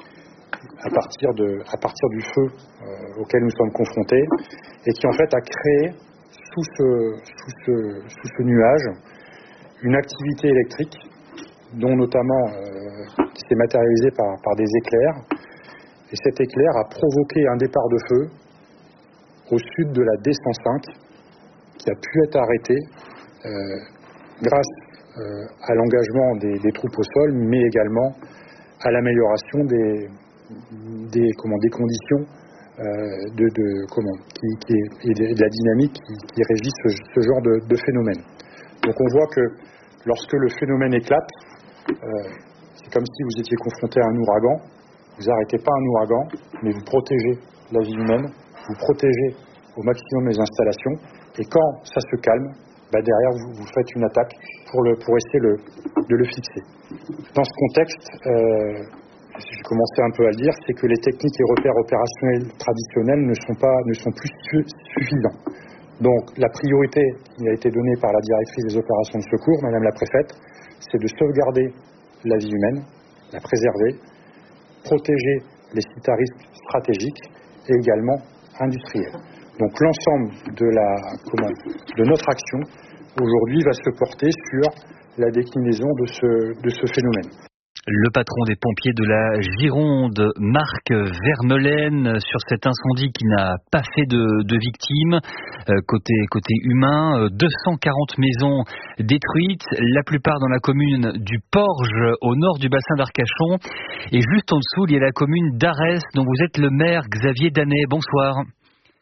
à partir, de, à partir du feu euh, auquel nous sommes confrontés et qui en fait a créé sous ce, sous ce, sous ce nuage une activité électrique dont notamment euh, qui s'est matérialisée par, par des éclairs. Et cet éclair a provoqué un départ de feu au sud de la D cent cinq qui a pu être arrêté euh, grâce euh, à l'engagement des, des troupes au sol, mais également à l'amélioration des, des, comment, des conditions euh, de, de, comment, qui, qui est, et de la dynamique qui, qui régit ce, ce genre de, de phénomène. Donc on voit que lorsque le phénomène éclate, euh, c'est comme si vous étiez confronté à un ouragan. Vous n'arrêtez pas un ouragan, mais vous protégez la vie humaine, vous protégez au maximum les installations, et quand ça se calme, bah derrière vous, vous faites une attaque pour, le, pour essayer le, de le fixer. Dans ce contexte, euh, j'ai commencé un peu à le dire, c'est que les techniques et repères opérationnels traditionnels ne sont, pas, ne sont plus suffisants. Donc la priorité qui a été donnée par la directrice des opérations de secours, Madame la Préfète, c'est de sauvegarder la vie humaine, la préserver, protéger les sites à risque stratégiques et également industriels. Donc l'ensemble de, la, comment, de notre action aujourd'hui va se porter sur la déclinaison de ce, de ce phénomène. Le patron des pompiers de la Gironde, Marc Vermeulen, sur cet incendie qui n'a pas fait de, de victimes. Euh, côté, côté humain, deux cent quarante maisons détruites, la plupart dans la commune du Porge, au nord du bassin d'Arcachon. Et juste en dessous, il y a la commune d'Arès, dont vous êtes le maire, Xavier Danet. Bonsoir.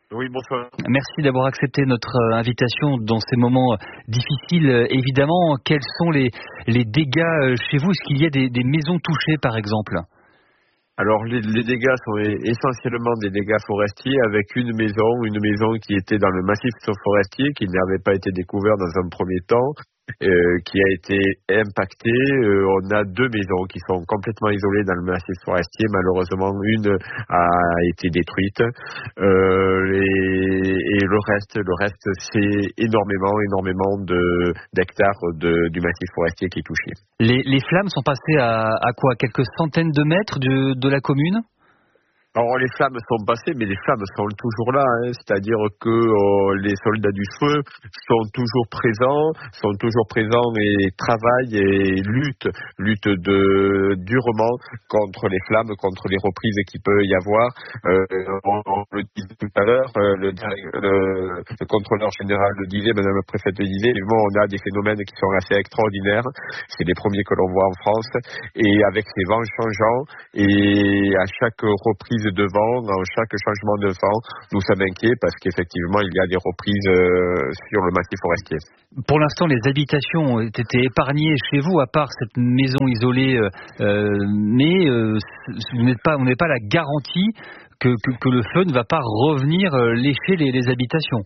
Oui, bonsoir. Merci d'avoir accepté notre invitation dans ces moments difficiles. Évidemment, quels sont les, les dégâts chez vous? Est-ce qu'il y a des, des maisons touchées, par exemple? Alors les, les dégâts sont essentiellement des dégâts forestiers, avec une maison, une maison qui était dans le massif forestier, qui n'avait pas été découvert dans un premier temps, euh, qui a été impactée. Euh, on a deux maisons qui sont complètement isolées dans le massif forestier. Malheureusement, une a été détruite. Euh, et, et le reste, le reste, c'est énormément, énormément de, d'hectares de, du massif forestier qui est touché. Les, les flammes sont passées à, à quoi? Quelques centaines de mètres de, de la commune? Alors les flammes sont passées, mais les flammes sont toujours là, hein. C'est-à-dire que euh, les soldats du feu sont toujours présents, sont toujours présents et travaillent et luttent, luttent de, durement contre les flammes, contre les reprises qu'il peut y avoir. Euh, on, on le disait tout à l'heure, euh, le, le, le contrôleur général le disait, Madame la préfète le disait, évidemment on a des phénomènes qui sont assez extraordinaires. C'est les premiers que l'on voit en France, et avec ces vents changeants, et à chaque reprise de vent, dans chaque changement de vent, nous sommes inquiets parce qu'effectivement il y a des reprises euh, sur le massif forestier. Pour l'instant, les habitations ont été épargnées chez vous, à part cette maison isolée, euh, mais euh, vous n'êtes pas, vous n'avez pas la garantie que, que, que le feu ne va pas revenir lécher les, les habitations.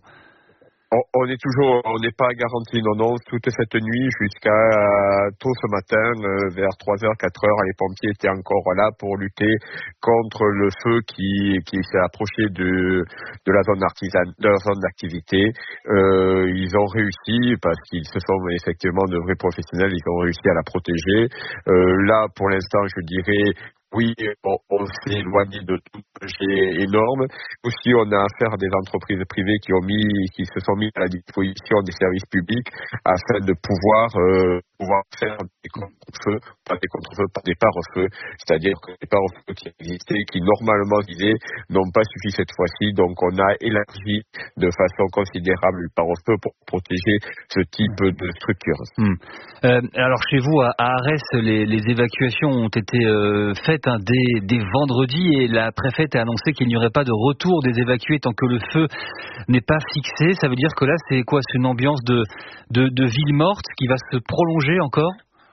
On est toujours, on n'est pas garanti, non, non, toute cette nuit jusqu'à euh, tôt ce matin, euh, vers trois heures, quatre heures, les pompiers étaient encore là pour lutter contre le feu qui, qui s'est approché de, de la zone artisane, de la zone d'activité. Euh, ils ont réussi, parce qu'ils se sont effectivement de vrais professionnels, ils ont réussi à la protéger. Euh, là, pour l'instant, je dirais, oui, on, on s'est éloigné de tout projet énorme. Aussi, on a affaire à des entreprises privées qui ont mis, qui se sont mis à la disposition des services publics afin de pouvoir, euh, pouvoir faire des contre-feux, pas des contre-feux, pas des pare-feux. C'est-à-dire que les pare-feux qui existaient, qui normalement disaient, n'ont pas suffi cette fois-ci. Donc, on a élargi de façon considérable le pare-feu pour protéger ce type de structure. Hum. Euh, alors, chez vous, à Arès, les, les évacuations ont été euh, faites Hein, dès, dès vendredi, et la préfète a annoncé qu'il n'y aurait pas de retour des évacués tant que le feu n'est pas fixé. Ça veut dire que là, c'est quoi? C'est une ambiance de, de, de ville morte qui va se prolonger encore?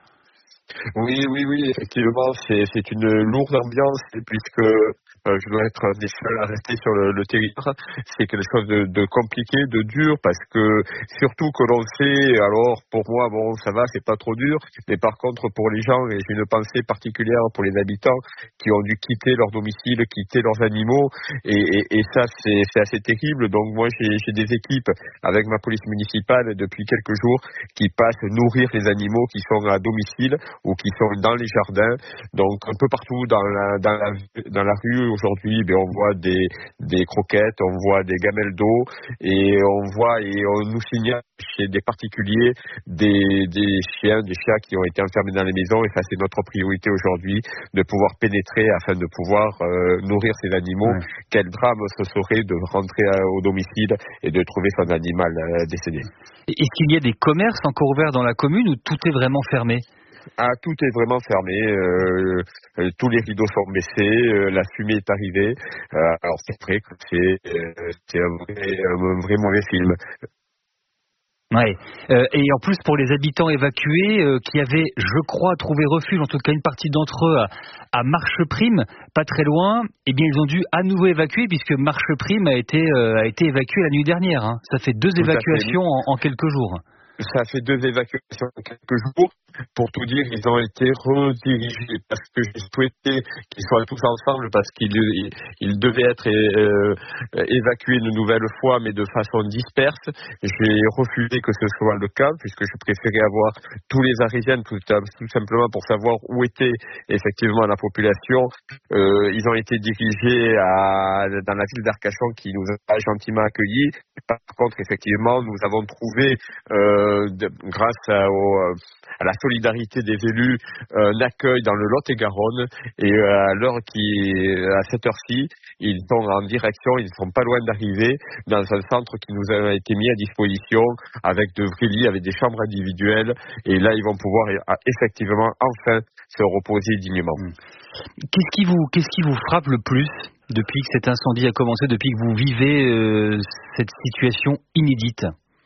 Oui, oui, oui, effectivement, c'est, c'est une lourde ambiance, puisque euh, je dois être un des seuls à rester sur le, le territoire. C'est quelque chose de, de compliqué, de dur, parce que surtout que l'on sait, alors pour moi, bon, ça va, c'est pas trop dur, mais par contre pour les gens, et j'ai une pensée particulière pour les habitants qui ont dû quitter leur domicile, quitter leurs animaux, et, et, et ça c'est, c'est assez terrible. Donc moi j'ai, j'ai des équipes avec ma police municipale depuis quelques jours qui passent nourrir les animaux qui sont à domicile ou qui sont dans les jardins. Donc un peu partout dans la, dans la, dans la rue aujourd'hui, ben, on voit des, des croquettes, on voit des gamelles d'eau, et on voit et on nous signale chez des particuliers des, des chiens, des chats qui ont été enfermés dans les maisons, et ça c'est notre priorité aujourd'hui, de pouvoir pénétrer afin de pouvoir euh, nourrir ces animaux. Ouais. Quel drame ce serait de rentrer à, au domicile et de trouver son animal euh, décédé. Est-ce qu'il y a des commerces encore ouverts dans la commune ou tout est vraiment fermé? Ah, tout est vraiment fermé, euh, euh, tous les rideaux sont baissés, euh, la fumée est arrivée. Euh, alors c'est vrai que c'est, euh, c'est un, vrai, un vrai mauvais film. Ouais. Euh, et en plus pour les habitants évacués euh, qui avaient, je crois, trouvé refuge, en tout cas une partie d'entre eux, à, à Marcheprime, pas très loin, eh bien ils ont dû à nouveau évacuer puisque Marcheprime a été euh, a été évacué la nuit dernière. Hein. Ça fait deux tout évacuations en, en quelques jours. Ça fait deux évacuations en quelques jours. Pour tout dire, ils ont été redirigés parce que j'ai souhaité qu'ils soient tous ensemble, parce qu'ils ils, ils devaient être euh, évacués une nouvelle fois, mais de façon disperse. J'ai refusé que ce soit le cas, puisque je préférais avoir tous les Arisiennes, tout, tout simplement pour savoir où était effectivement la population. Euh, ils ont été dirigés à, dans la ville d'Arcachon, qui nous a gentiment accueillis. Par contre, effectivement, nous avons trouvé, euh, de, grâce à, au, à la solidarité des élus, euh, l'accueil dans le Lot-et-Garonne, et euh, à l'heure qui, à cette heure-ci, ils sont en direction, ils ne sont pas loin d'arriver dans un centre qui nous a été mis à disposition avec de vrais lits, avec des chambres individuelles, et là ils vont pouvoir effectivement enfin se reposer dignement. Qu'est-ce qui vous, qu'est-ce qui vous frappe le plus depuis que cet incendie a commencé, depuis que vous vivez euh, cette situation inédite?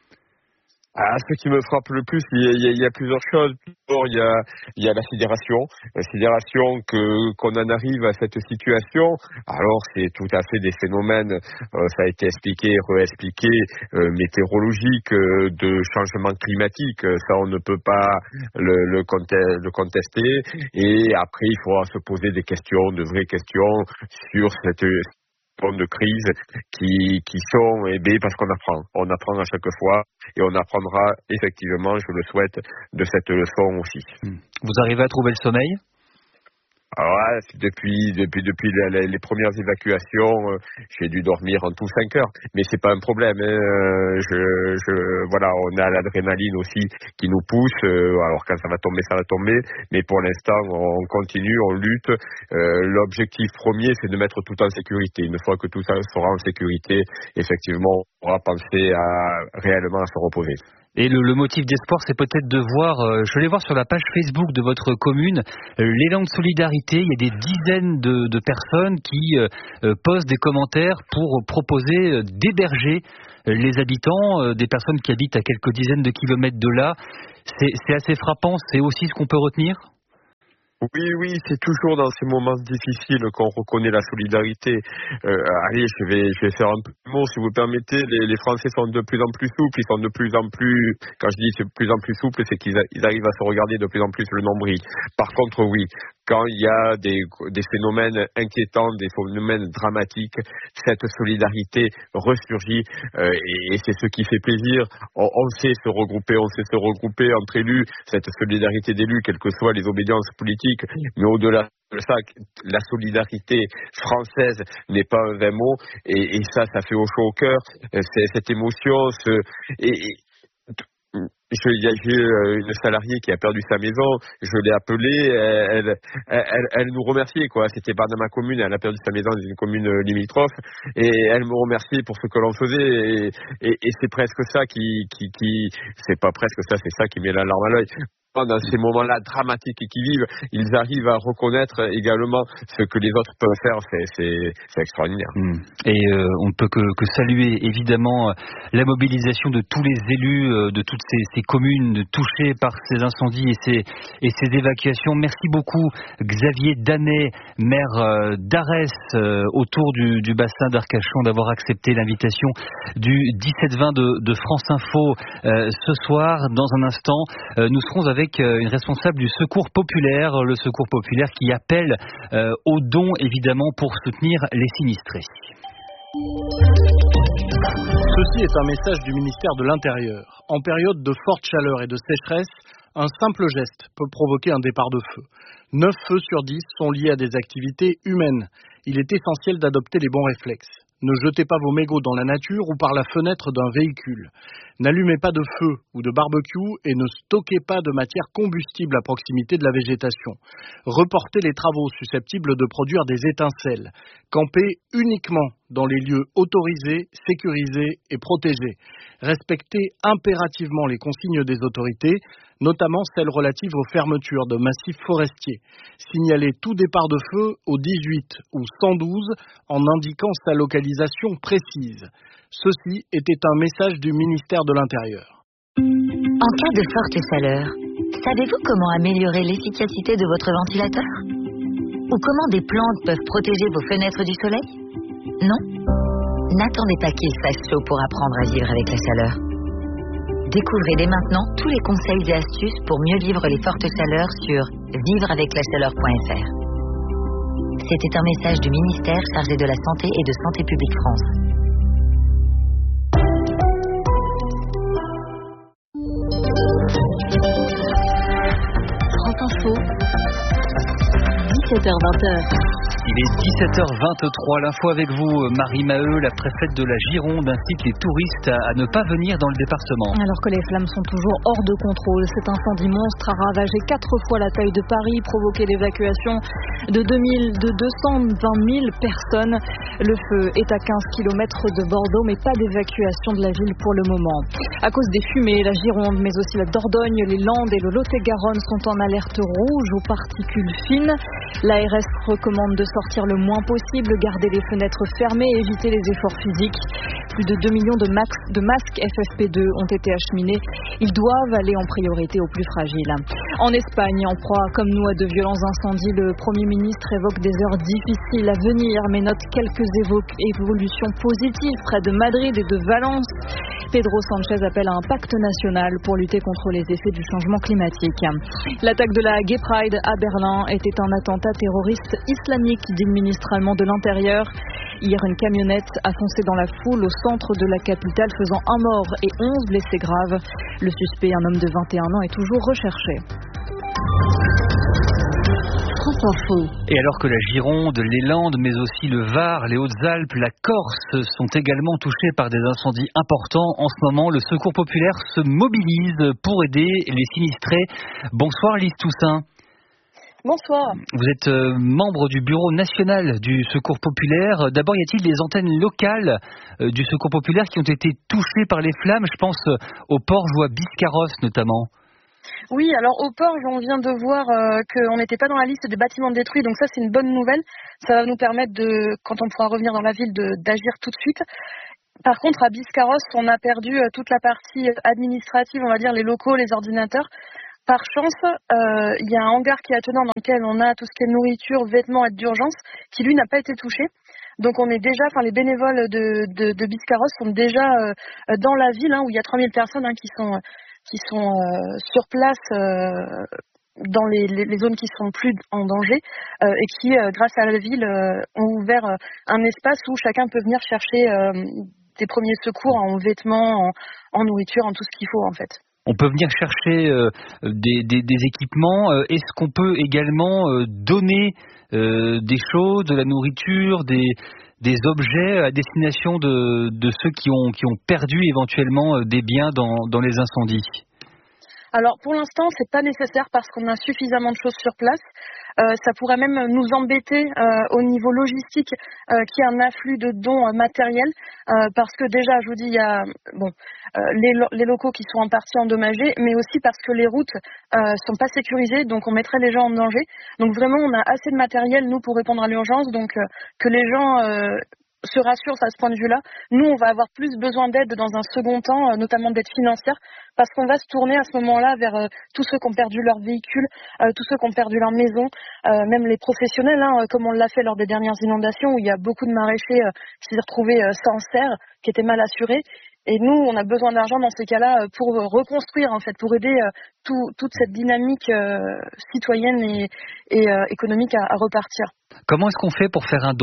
Ah, ce qui me frappe le plus, il y a, il y a, il y a plusieurs choses. D'abord, il y a, il y a la sidération, la sidération que qu'on en arrive à cette situation. Alors, c'est tout à fait des phénomènes, euh, ça a été expliqué, réexpliqué, euh, météorologiques, euh, de changement climatique. Ça, on ne peut pas le, le, contester, le contester. Et après, il faudra se poser des questions, de vraies questions sur cette de crise qui, qui sont, eh bien, parce qu'on apprend. On apprend à chaque fois et on apprendra effectivement, je le souhaite, de cette leçon aussi. Vous arrivez à trouver le sommeil ? Alors là, depuis depuis depuis les, les premières évacuations, euh, j'ai dû dormir en tout cinq heures, mais c'est pas un problème. Hein. Euh, je, je voilà, on a l'adrénaline aussi qui nous pousse. Euh, alors quand ça va tomber, ça va tomber, mais pour l'instant, on continue, on lutte. Euh, l'objectif premier, c'est de mettre tout en sécurité. Une fois que tout ça sera en sécurité, effectivement, on pourra penser à réellement à se reposer. Et le, le motif d'espoir, c'est peut-être de voir, euh, je vais voir sur la page Facebook de votre commune, euh, l'élan de solidarité. Il y a des dizaines de, de personnes qui euh, euh, posent des commentaires pour proposer euh, d'héberger euh, les habitants, euh, des personnes qui habitent à quelques dizaines de kilomètres de là. C'est, c'est assez frappant, c'est aussi ce qu'on peut retenir ? Oui, oui, c'est toujours dans ces moments difficiles qu'on reconnaît la solidarité. Euh, allez, je vais, je vais faire un peu de mots, si vous permettez. Les, les Français sont de plus en plus souples, ils sont de plus en plus, quand je dis de plus en plus souples, c'est qu'ils a, ils arrivent à se regarder de plus en plus le nombril. Par contre, oui, quand il y a des, des phénomènes inquiétants, des phénomènes dramatiques, cette solidarité ressurgit euh, et, et c'est ce qui fait plaisir. On, on sait se regrouper, on sait se regrouper entre élus, cette solidarité d'élus, quelles que soient les obédiences politiques. Mais au-delà de ça, la solidarité française n'est pas un vain mot, et, et ça, ça fait au chaud au cœur. C'est, cette émotion, ce, et, et il y a eu une salariée qui a perdu sa maison, je l'ai appelée, elle, elle, elle, elle nous remerciait, quoi. C'était pas dans ma commune, elle a perdu sa maison dans une commune limitrophe, et elle me remerciait pour ce que l'on faisait, et, et, et c'est presque ça qui, qui, qui, c'est pas presque ça, c'est ça qui met la larme à l'œil. Dans ces moments-là dramatiques qu'ils vivent, ils arrivent à reconnaître également ce que les autres peuvent faire. C'est, c'est, c'est extraordinaire. Mmh. Et euh, on ne peut que, que saluer évidemment la mobilisation de tous les élus euh, de toutes ces, ces communes touchées par ces incendies et ces, et ces évacuations. Merci beaucoup Xavier Danet, maire euh, d'Arès, euh, autour du, du bassin d'Arcachon, d'avoir accepté l'invitation du dix-sept vingt de, de France Info euh, ce soir. Dans un instant, euh, nous serons avec avec une responsable du Secours Populaire, le Secours Populaire qui appelle euh, aux dons évidemment pour soutenir les sinistrés. Ceci est un message du ministère de l'Intérieur. En période de forte chaleur et de sécheresse, un simple geste peut provoquer un départ de feu. neuf feux sur dix sont liés à des activités humaines. Il est essentiel d'adopter les bons réflexes. Ne jetez pas vos mégots dans la nature ou par la fenêtre d'un véhicule. N'allumez pas de feu ou de barbecue et ne stockez pas de matière combustible à proximité de la végétation. Reportez les travaux susceptibles de produire des étincelles. Campez uniquement dans les lieux autorisés, sécurisés et protégés. Respectez impérativement les consignes des autorités, notamment celles relatives aux fermetures de massifs forestiers. Signalez tout départ de feu au dix-huit ou cent douze en indiquant sa localisation précise. Ceci était un message du ministère de l'Intérieur. En cas de forte chaleur, savez-vous comment améliorer l'efficacité de votre ventilateur ? Ou comment des plantes peuvent protéger vos fenêtres du soleil ? Non ? N'attendez pas qu'il fasse chaud pour apprendre à vivre avec la chaleur. Découvrez dès maintenant tous les conseils et astuces pour mieux vivre les fortes chaleurs sur vivre avec la chaleur point f r. C'était un message du ministère chargé de la Santé et de Santé publique France. France Info, dix-sept heures vingt. Il est dix-sept heures vingt-trois, l'info avec vous, Marie Maheu, la préfète de la Gironde, incite les touristes à, à ne pas venir dans le département. Alors que les flammes sont toujours hors de contrôle, cet incendie monstre a ravagé quatre fois la taille de Paris, provoqué l'évacuation de, deux mille, de deux cent vingt mille personnes. Le feu est à quinze kilomètres de Bordeaux, mais pas d'évacuation de la ville pour le moment. À cause des fumées, la Gironde, mais aussi la Dordogne, les Landes et le Lot-et-Garonne sont en alerte rouge aux particules fines. L'A R S recommande de sortir le moins possible, garder les fenêtres fermées et éviter les efforts physiques. Plus de deux millions de, max, de masques F F P deux ont été acheminés. Ils doivent aller en priorité aux plus fragiles. En Espagne, en proie comme nous à de violents incendies, le Premier ministre évoque des heures difficiles à venir, mais note quelques évo- évolutions positives près de Madrid et de Valence. Pedro Sánchez appelle à un pacte national pour lutter contre les effets du changement climatique. L'attaque de la Gay Pride à Berlin était un attentat terroriste islamique, dit le ministre allemand de l'Intérieur. Hier, une camionnette a foncé dans la foule au centre de la capitale, faisant un mort et onze blessés graves. Le suspect, un homme de vingt et un ans, est toujours recherché. Et alors que la Gironde, les Landes, mais aussi le Var, les Hautes-Alpes, la Corse sont également touchés par des incendies importants, en ce moment, le Secours populaire se mobilise pour aider les sinistrés. Bonsoir Lise Toussaint. Bonsoir. Vous êtes euh, membre du bureau national du Secours populaire. D'abord, y a-t-il des antennes locales euh, du Secours populaire qui ont été touchées par les flammes? Je pense euh, au Porge ou à Biscarrosse notamment. Oui, alors au Porge, on vient de voir euh, qu'on n'était pas dans la liste des bâtiments détruits, donc ça c'est une bonne nouvelle. Ça va nous permettre, de, quand on pourra revenir dans la ville, de, d'agir tout de suite. Par contre, à Biscarrosse, on a perdu euh, toute la partie administrative, on va dire les locaux, les ordinateurs. Par chance, euh, il y a un hangar qui est attenant dans lequel on a tout ce qui est nourriture, vêtements, aide d'urgence, qui lui n'a pas été touché. Donc on est déjà, enfin les bénévoles de, de, de Biscarrosse sont déjà euh, dans la ville, hein, où il y a trois mille personnes hein, qui sont, qui sont euh, sur place euh, dans les, les, les zones qui sont plus en danger euh, et qui, euh, grâce à la ville, euh, ont ouvert euh, un espace où chacun peut venir chercher euh, des premiers secours en vêtements, en, en nourriture, en tout ce qu'il faut en fait. On peut venir chercher euh, des, des, des équipements. Euh, est-ce qu'on peut également euh, donner euh, des choses, de la nourriture, des, des objets à destination de, de ceux qui ont, qui ont perdu éventuellement euh, des biens dans, dans les incendies? Alors pour l'instant, c'est pas nécessaire parce qu'on a suffisamment de choses sur place. Euh, ça pourrait même nous embêter euh, au niveau logistique euh, qu'il y ait un afflux de dons euh, matériels euh, parce que déjà, je vous dis, il y a bon euh, les, lo- les locaux qui sont en partie endommagés, mais aussi parce que les routes euh, sont pas sécurisées, donc on mettrait les gens en danger. Donc vraiment, on a assez de matériel nous pour répondre à l'urgence, donc euh, que les gens euh, se rassurent à ce point de vue-là. Nous, on va avoir plus besoin d'aide dans un second temps, euh, notamment d'aide financière, parce qu'on va se tourner à ce moment-là vers euh, tous ceux qui ont perdu leur véhicule, euh, tous ceux qui ont perdu leur maison, euh, même les professionnels, hein, comme on l'a fait lors des dernières inondations, où il y a beaucoup de maraîchers euh, qui s'est retrouvés euh, sans serre, qui étaient mal assurés. Et nous, on a besoin d'argent dans ces cas-là pour reconstruire, en fait, pour aider euh, tout, toute cette dynamique euh, citoyenne et, et euh, économique à, à repartir. Comment est-ce qu'on fait pour faire un don ?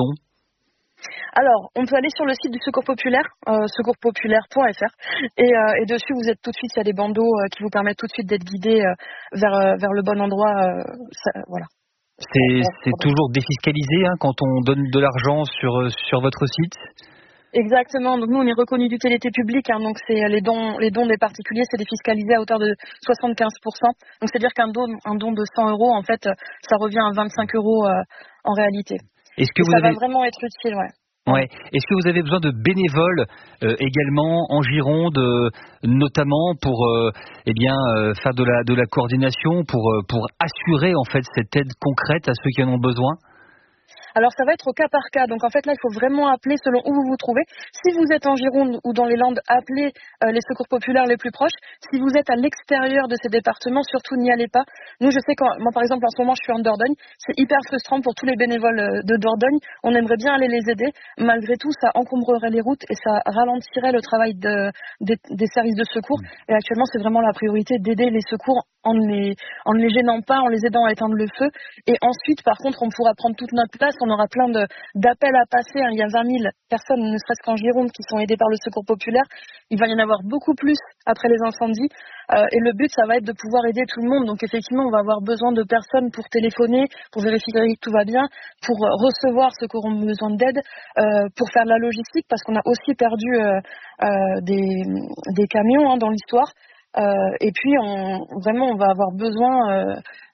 Alors, on peut aller sur le site du Secours populaire, euh, secours populaire point f r, et, euh, et dessus, vous êtes tout de suite, il y a des bandeaux euh, qui vous permettent tout de suite d'être guidés euh, vers, euh, vers le bon endroit. Euh, ça, voilà. C'est, c'est toujours défiscalisé hein, quand on donne de l'argent sur, sur votre site ? Exactement. Donc nous, on est reconnu d'utilité publique. Hein, donc c'est les dons, les dons des particuliers, c'est défiscalisé à hauteur de soixante-quinze pour cent. Donc c'est à dire qu'un don, un don de cent euros, en fait, ça revient à vingt-cinq euros euh, en réalité. Est-ce que et vous ça avez... va vraiment être utile, ouais. Ouais. Est-ce que vous avez besoin de bénévoles euh, également en Gironde, euh, notamment pour euh, eh bien euh, faire de la de la coordination, pour euh, pour assurer en fait cette aide concrète à ceux qui en ont besoin? Alors ça va être au cas par cas, donc en fait là il faut vraiment appeler selon où vous vous trouvez. Si vous êtes en Gironde ou dans les Landes, appelez euh, les secours populaires les plus proches. Si vous êtes à l'extérieur de ces départements, surtout n'y allez pas. Nous je sais que moi par exemple en ce moment je suis en Dordogne, c'est hyper frustrant pour tous les bénévoles de Dordogne. On aimerait bien aller les aider, malgré tout ça encombrerait les routes et ça ralentirait le travail de, des, des services de secours. Et actuellement c'est vraiment la priorité d'aider les secours en ne les, en ne les gênant pas, en les aidant à éteindre le feu. Et ensuite par contre on pourra prendre toute notre place. On aura plein de, d'appels à passer. Hein. Il y a vingt mille personnes, ne serait-ce qu'en Gironde, qui sont aidées par le Secours populaire. Il va y en avoir beaucoup plus après les incendies. Euh, et le but, ça va être de pouvoir aider tout le monde. Donc effectivement, on va avoir besoin de personnes pour téléphoner, pour vérifier que tout va bien, pour recevoir ceux qui auront besoin d'aide, euh, pour faire de la logistique, parce qu'on a aussi perdu euh, euh, des, des camions hein, dans l'histoire. Euh, et puis, on, vraiment, on va avoir besoin... Euh,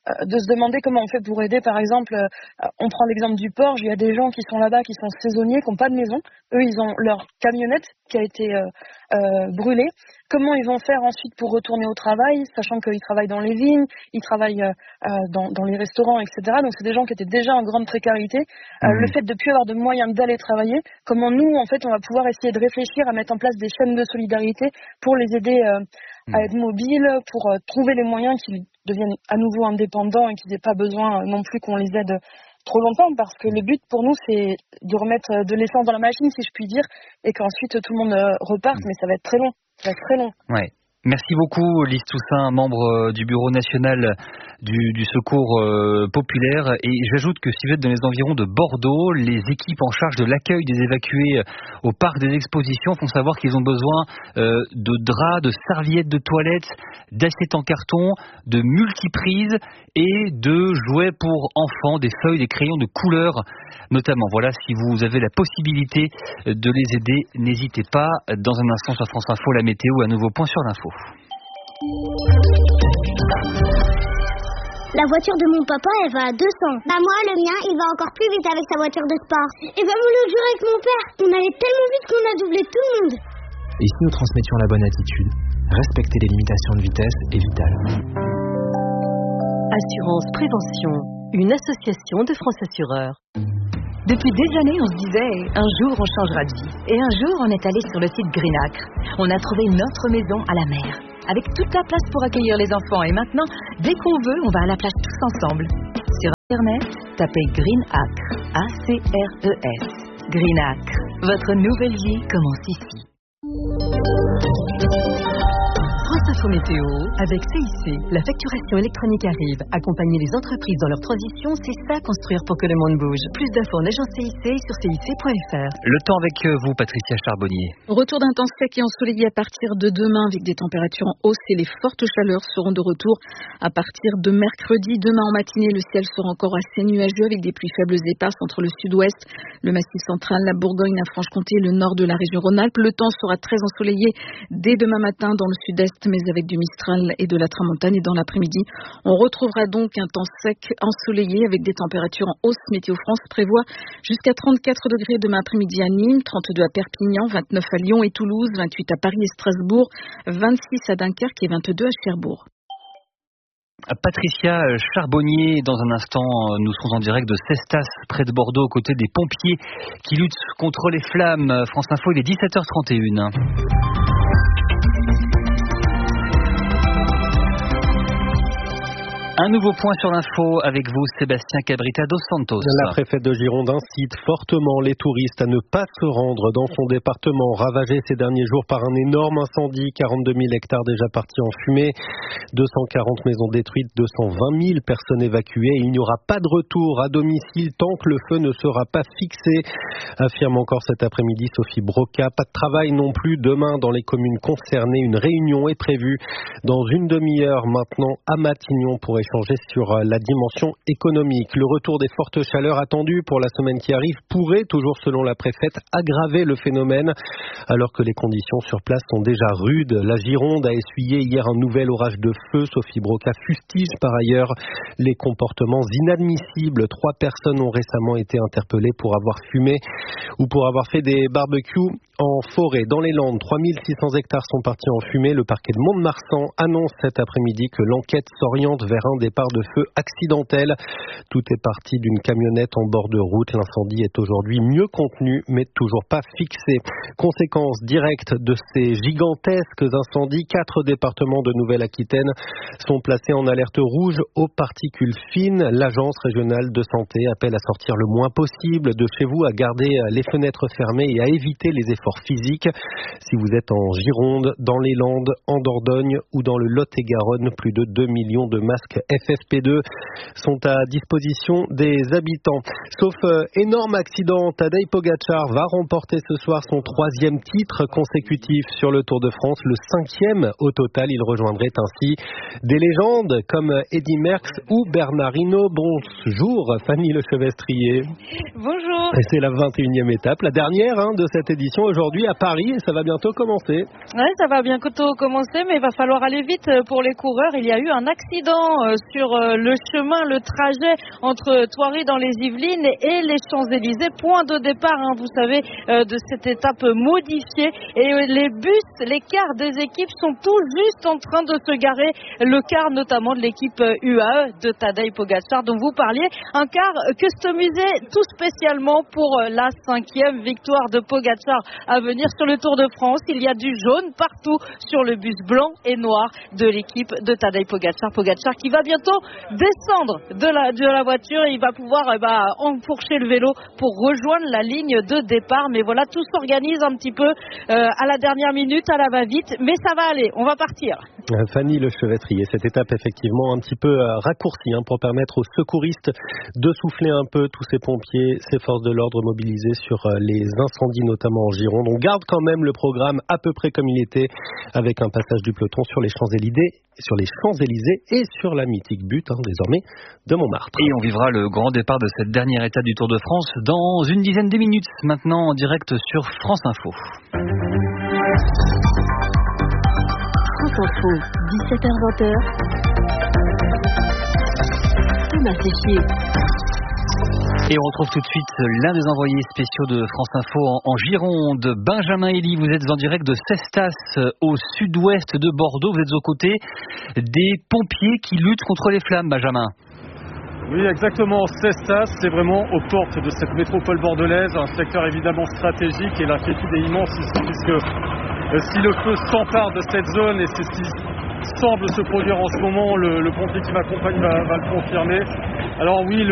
de se demander comment on fait pour aider. Par exemple, euh, on prend l'exemple du Porge, il y a des gens qui sont là-bas, qui sont saisonniers, qui n'ont pas de maison. Eux, ils ont leur camionnette qui a été euh, euh, brûlée. Comment ils vont faire ensuite pour retourner au travail, sachant qu'ils travaillent dans les vignes, ils travaillent euh, dans, dans les restaurants, et cetera. Donc, c'est des gens qui étaient déjà en grande précarité. Euh, mmh. Le fait de ne plus avoir de moyens d'aller travailler, comment nous, en fait, on va pouvoir essayer de réfléchir à mettre en place des chaînes de solidarité pour les aider euh, mmh. à être mobiles, pour euh, trouver les moyens qu'ils deviennent à nouveau indépendants et qu'ils n'aient pas besoin euh, non plus qu'on les aide trop longtemps, parce que le but pour nous, c'est de remettre de l'essence dans la machine, si je puis dire, et qu'ensuite tout le monde euh, reparte, mmh. mais ça va être très long. Ça va être très long. Ouais. Merci beaucoup, Lise Toussaint, membre du Bureau national du, du secours euh, populaire. Et j'ajoute que si vous êtes dans les environs de Bordeaux, les équipes en charge de l'accueil des évacués au parc des expositions font savoir qu'ils ont besoin euh, de draps, de serviettes de toilette, d'assiettes en carton, de multiprises et de jouets pour enfants, des feuilles, des crayons de couleur notamment. Voilà, si vous avez la possibilité de les aider, n'hésitez pas. Dans un instant sur France Info, la météo, un nouveau point sur l'info. La voiture de mon papa, elle va à deux cents. Bah moi, le mien, il va encore plus vite avec sa voiture de sport. Et bah mon l'autre jour avec mon père, on allait tellement vite qu'on a doublé tout le monde. Et si nous transmettions la bonne attitude, respecter les limitations de vitesse est vital. Assurance Prévention, une association de France Assureurs. Depuis des années, on se disait, un jour on changera de vie. Et un jour, on est allé sur le site Greenacre. On a trouvé notre maison à la mer, avec toute la place pour accueillir les enfants. Et maintenant, dès qu'on veut, on va à la plage tous ensemble. Sur Internet, tapez Greenacre, A C R E S. Greenacre, votre nouvelle vie commence ici. France Info Météo, avec C I C, la facturation électronique arrive. Accompagner les entreprises dans leur transition, c'est ça construire pour que le monde bouge. Plus d'infos en agence C I C sur C I C point F R. Le temps avec vous, Patricia Charbonnier. Retour d'un temps sec et ensoleillé à partir de demain avec des températures en hausse et les fortes chaleurs seront de retour à partir de mercredi. Demain en matinée, le ciel sera encore assez nuageux avec des pluies faibles et éparses entre le sud-ouest, le massif central, la Bourgogne, la Franche-Comté et le nord de la région Rhône-Alpes. Le temps sera très ensoleillé dès demain matin dans le sud-est, mais avec du Mistral et de la Tramontane. Et dans l'après-midi, on retrouvera donc un temps sec ensoleillé avec des températures en hausse. Météo France prévoit jusqu'à trente-quatre degrés demain après-midi à Nîmes, trente-deux à Perpignan, vingt-neuf à Lyon et Toulouse, vingt-huit à Paris et Strasbourg, vingt-six à Dunkerque et vingt-deux à Cherbourg. Patricia Charbonnier, dans un instant, nous serons en direct de Cestas, près de Bordeaux, aux côtés des pompiers qui luttent contre les flammes. France Info, il est dix-sept heures trente et une. Un nouveau point sur l'info avec vous, Sébastien Cabrita dos Santos. La préfète de Gironde incite fortement les touristes à ne pas se rendre dans son département, ravagé ces derniers jours par un énorme incendie. quarante-deux mille hectares déjà partis en fumée, deux cent quarante maisons détruites, deux cent vingt mille personnes évacuées. Et il n'y aura pas de retour à domicile tant que le feu ne sera pas fixé, affirme encore cet après-midi Sophie Broca. Pas de travail non plus demain dans les communes concernées. Une réunion est prévue dans une demi-heure maintenant à Matignon pour échanger sur la dimension économique. Le retour des fortes chaleurs attendues pour la semaine qui arrive pourrait, toujours selon la préfète, aggraver le phénomène alors que les conditions sur place sont déjà rudes. La Gironde a essuyé hier un nouvel orage de feu. Sophie Broca fustige par ailleurs les comportements inadmissibles. Trois personnes ont récemment été interpellées pour avoir fumé ou pour avoir fait des barbecues en forêt. Dans les Landes, trois mille six cents hectares sont partis en fumée. Le parquet de Mont-de-Marsan annonce cet après-midi que l'enquête s'oriente vers un départ de feu accidentel. Tout est parti d'une camionnette en bord de route. L'incendie est aujourd'hui mieux contenu, mais toujours pas fixé. Conséquence directe de ces gigantesques incendies, quatre départements de Nouvelle-Aquitaine sont placés en alerte rouge aux particules fines. L'agence régionale de santé appelle à sortir le moins possible de chez vous, à garder les fenêtres fermées et à éviter les efforts physiques. Si vous êtes en Gironde, dans les Landes, en Dordogne ou dans le Lot-et-Garonne, plus de deux millions de masques F F P deux sont à disposition des habitants. Sauf euh, énorme accident, Tadej Pogačar va remporter ce soir son troisième titre consécutif sur le Tour de France, le cinquième au total. Il rejoindrait ainsi des légendes comme Eddy Merckx ou Bernard Hinault. Bonjour Fanny Lechevestrier. Bonjour. Et c'est la vingt et unième étape, la dernière hein, de cette édition aujourd'hui à Paris, et ça va bientôt commencer. Ouais, ça va bientôt commencer, mais il va falloir aller vite pour les coureurs. Il y a eu un accident sur le chemin, le trajet entre Thoiry dans les Yvelines et les Champs-Élysées. Point de départ, hein, vous savez, de cette étape modifiée. Et les bus, les cars des équipes sont tout juste en train de se garer. Le car notamment de l'équipe U A E de Tadej Pogačar dont vous parliez. Un car customisé tout spécialement pour la cinquième victoire de Pogačar à venir sur le Tour de France. Il y a du jaune partout sur le bus blanc et noir de l'équipe de Tadej Pogačar. Pogačar qui va bientôt descendre de la, de la voiture et il va pouvoir eh ben, enfourcher le vélo pour rejoindre la ligne de départ. Mais voilà, tout s'organise un petit peu euh, à la dernière minute, à la va-vite. Mais ça va aller, on va partir. Fanny Lechevetrier, cette étape effectivement un petit peu euh, raccourcie hein, pour permettre aux secouristes de souffler un peu, tous ces pompiers, ces forces de l'ordre mobilisées sur euh, les incendies notamment en Gironde. On garde quand même le programme à peu près comme il était avec un passage du peloton sur les Champs-Élysées, sur les Champs-Élysées et sur la mythique butte hein, désormais de Montmartre. Et on vivra le grand départ de cette dernière étape du Tour de France dans une dizaine de minutes maintenant en direct sur France Info. France Info, dix-sept heures vingt. Thomas Séchier. Et on retrouve tout de suite l'un des envoyés spéciaux de France Info en, en Gironde, Benjamin Elie. Vous êtes en direct de Cestas, au sud-ouest de Bordeaux. Vous êtes aux côtés des pompiers qui luttent contre les flammes, Benjamin. Oui, exactement. Cestas, c'est vraiment aux portes de cette métropole bordelaise, un secteur évidemment stratégique et l'inquiétude est immense ici, puisque euh, si le feu s'empare de cette zone, et c'est ce qui semble se produire en ce moment, le, le pompier qui m'accompagne va, va le confirmer. Alors oui, le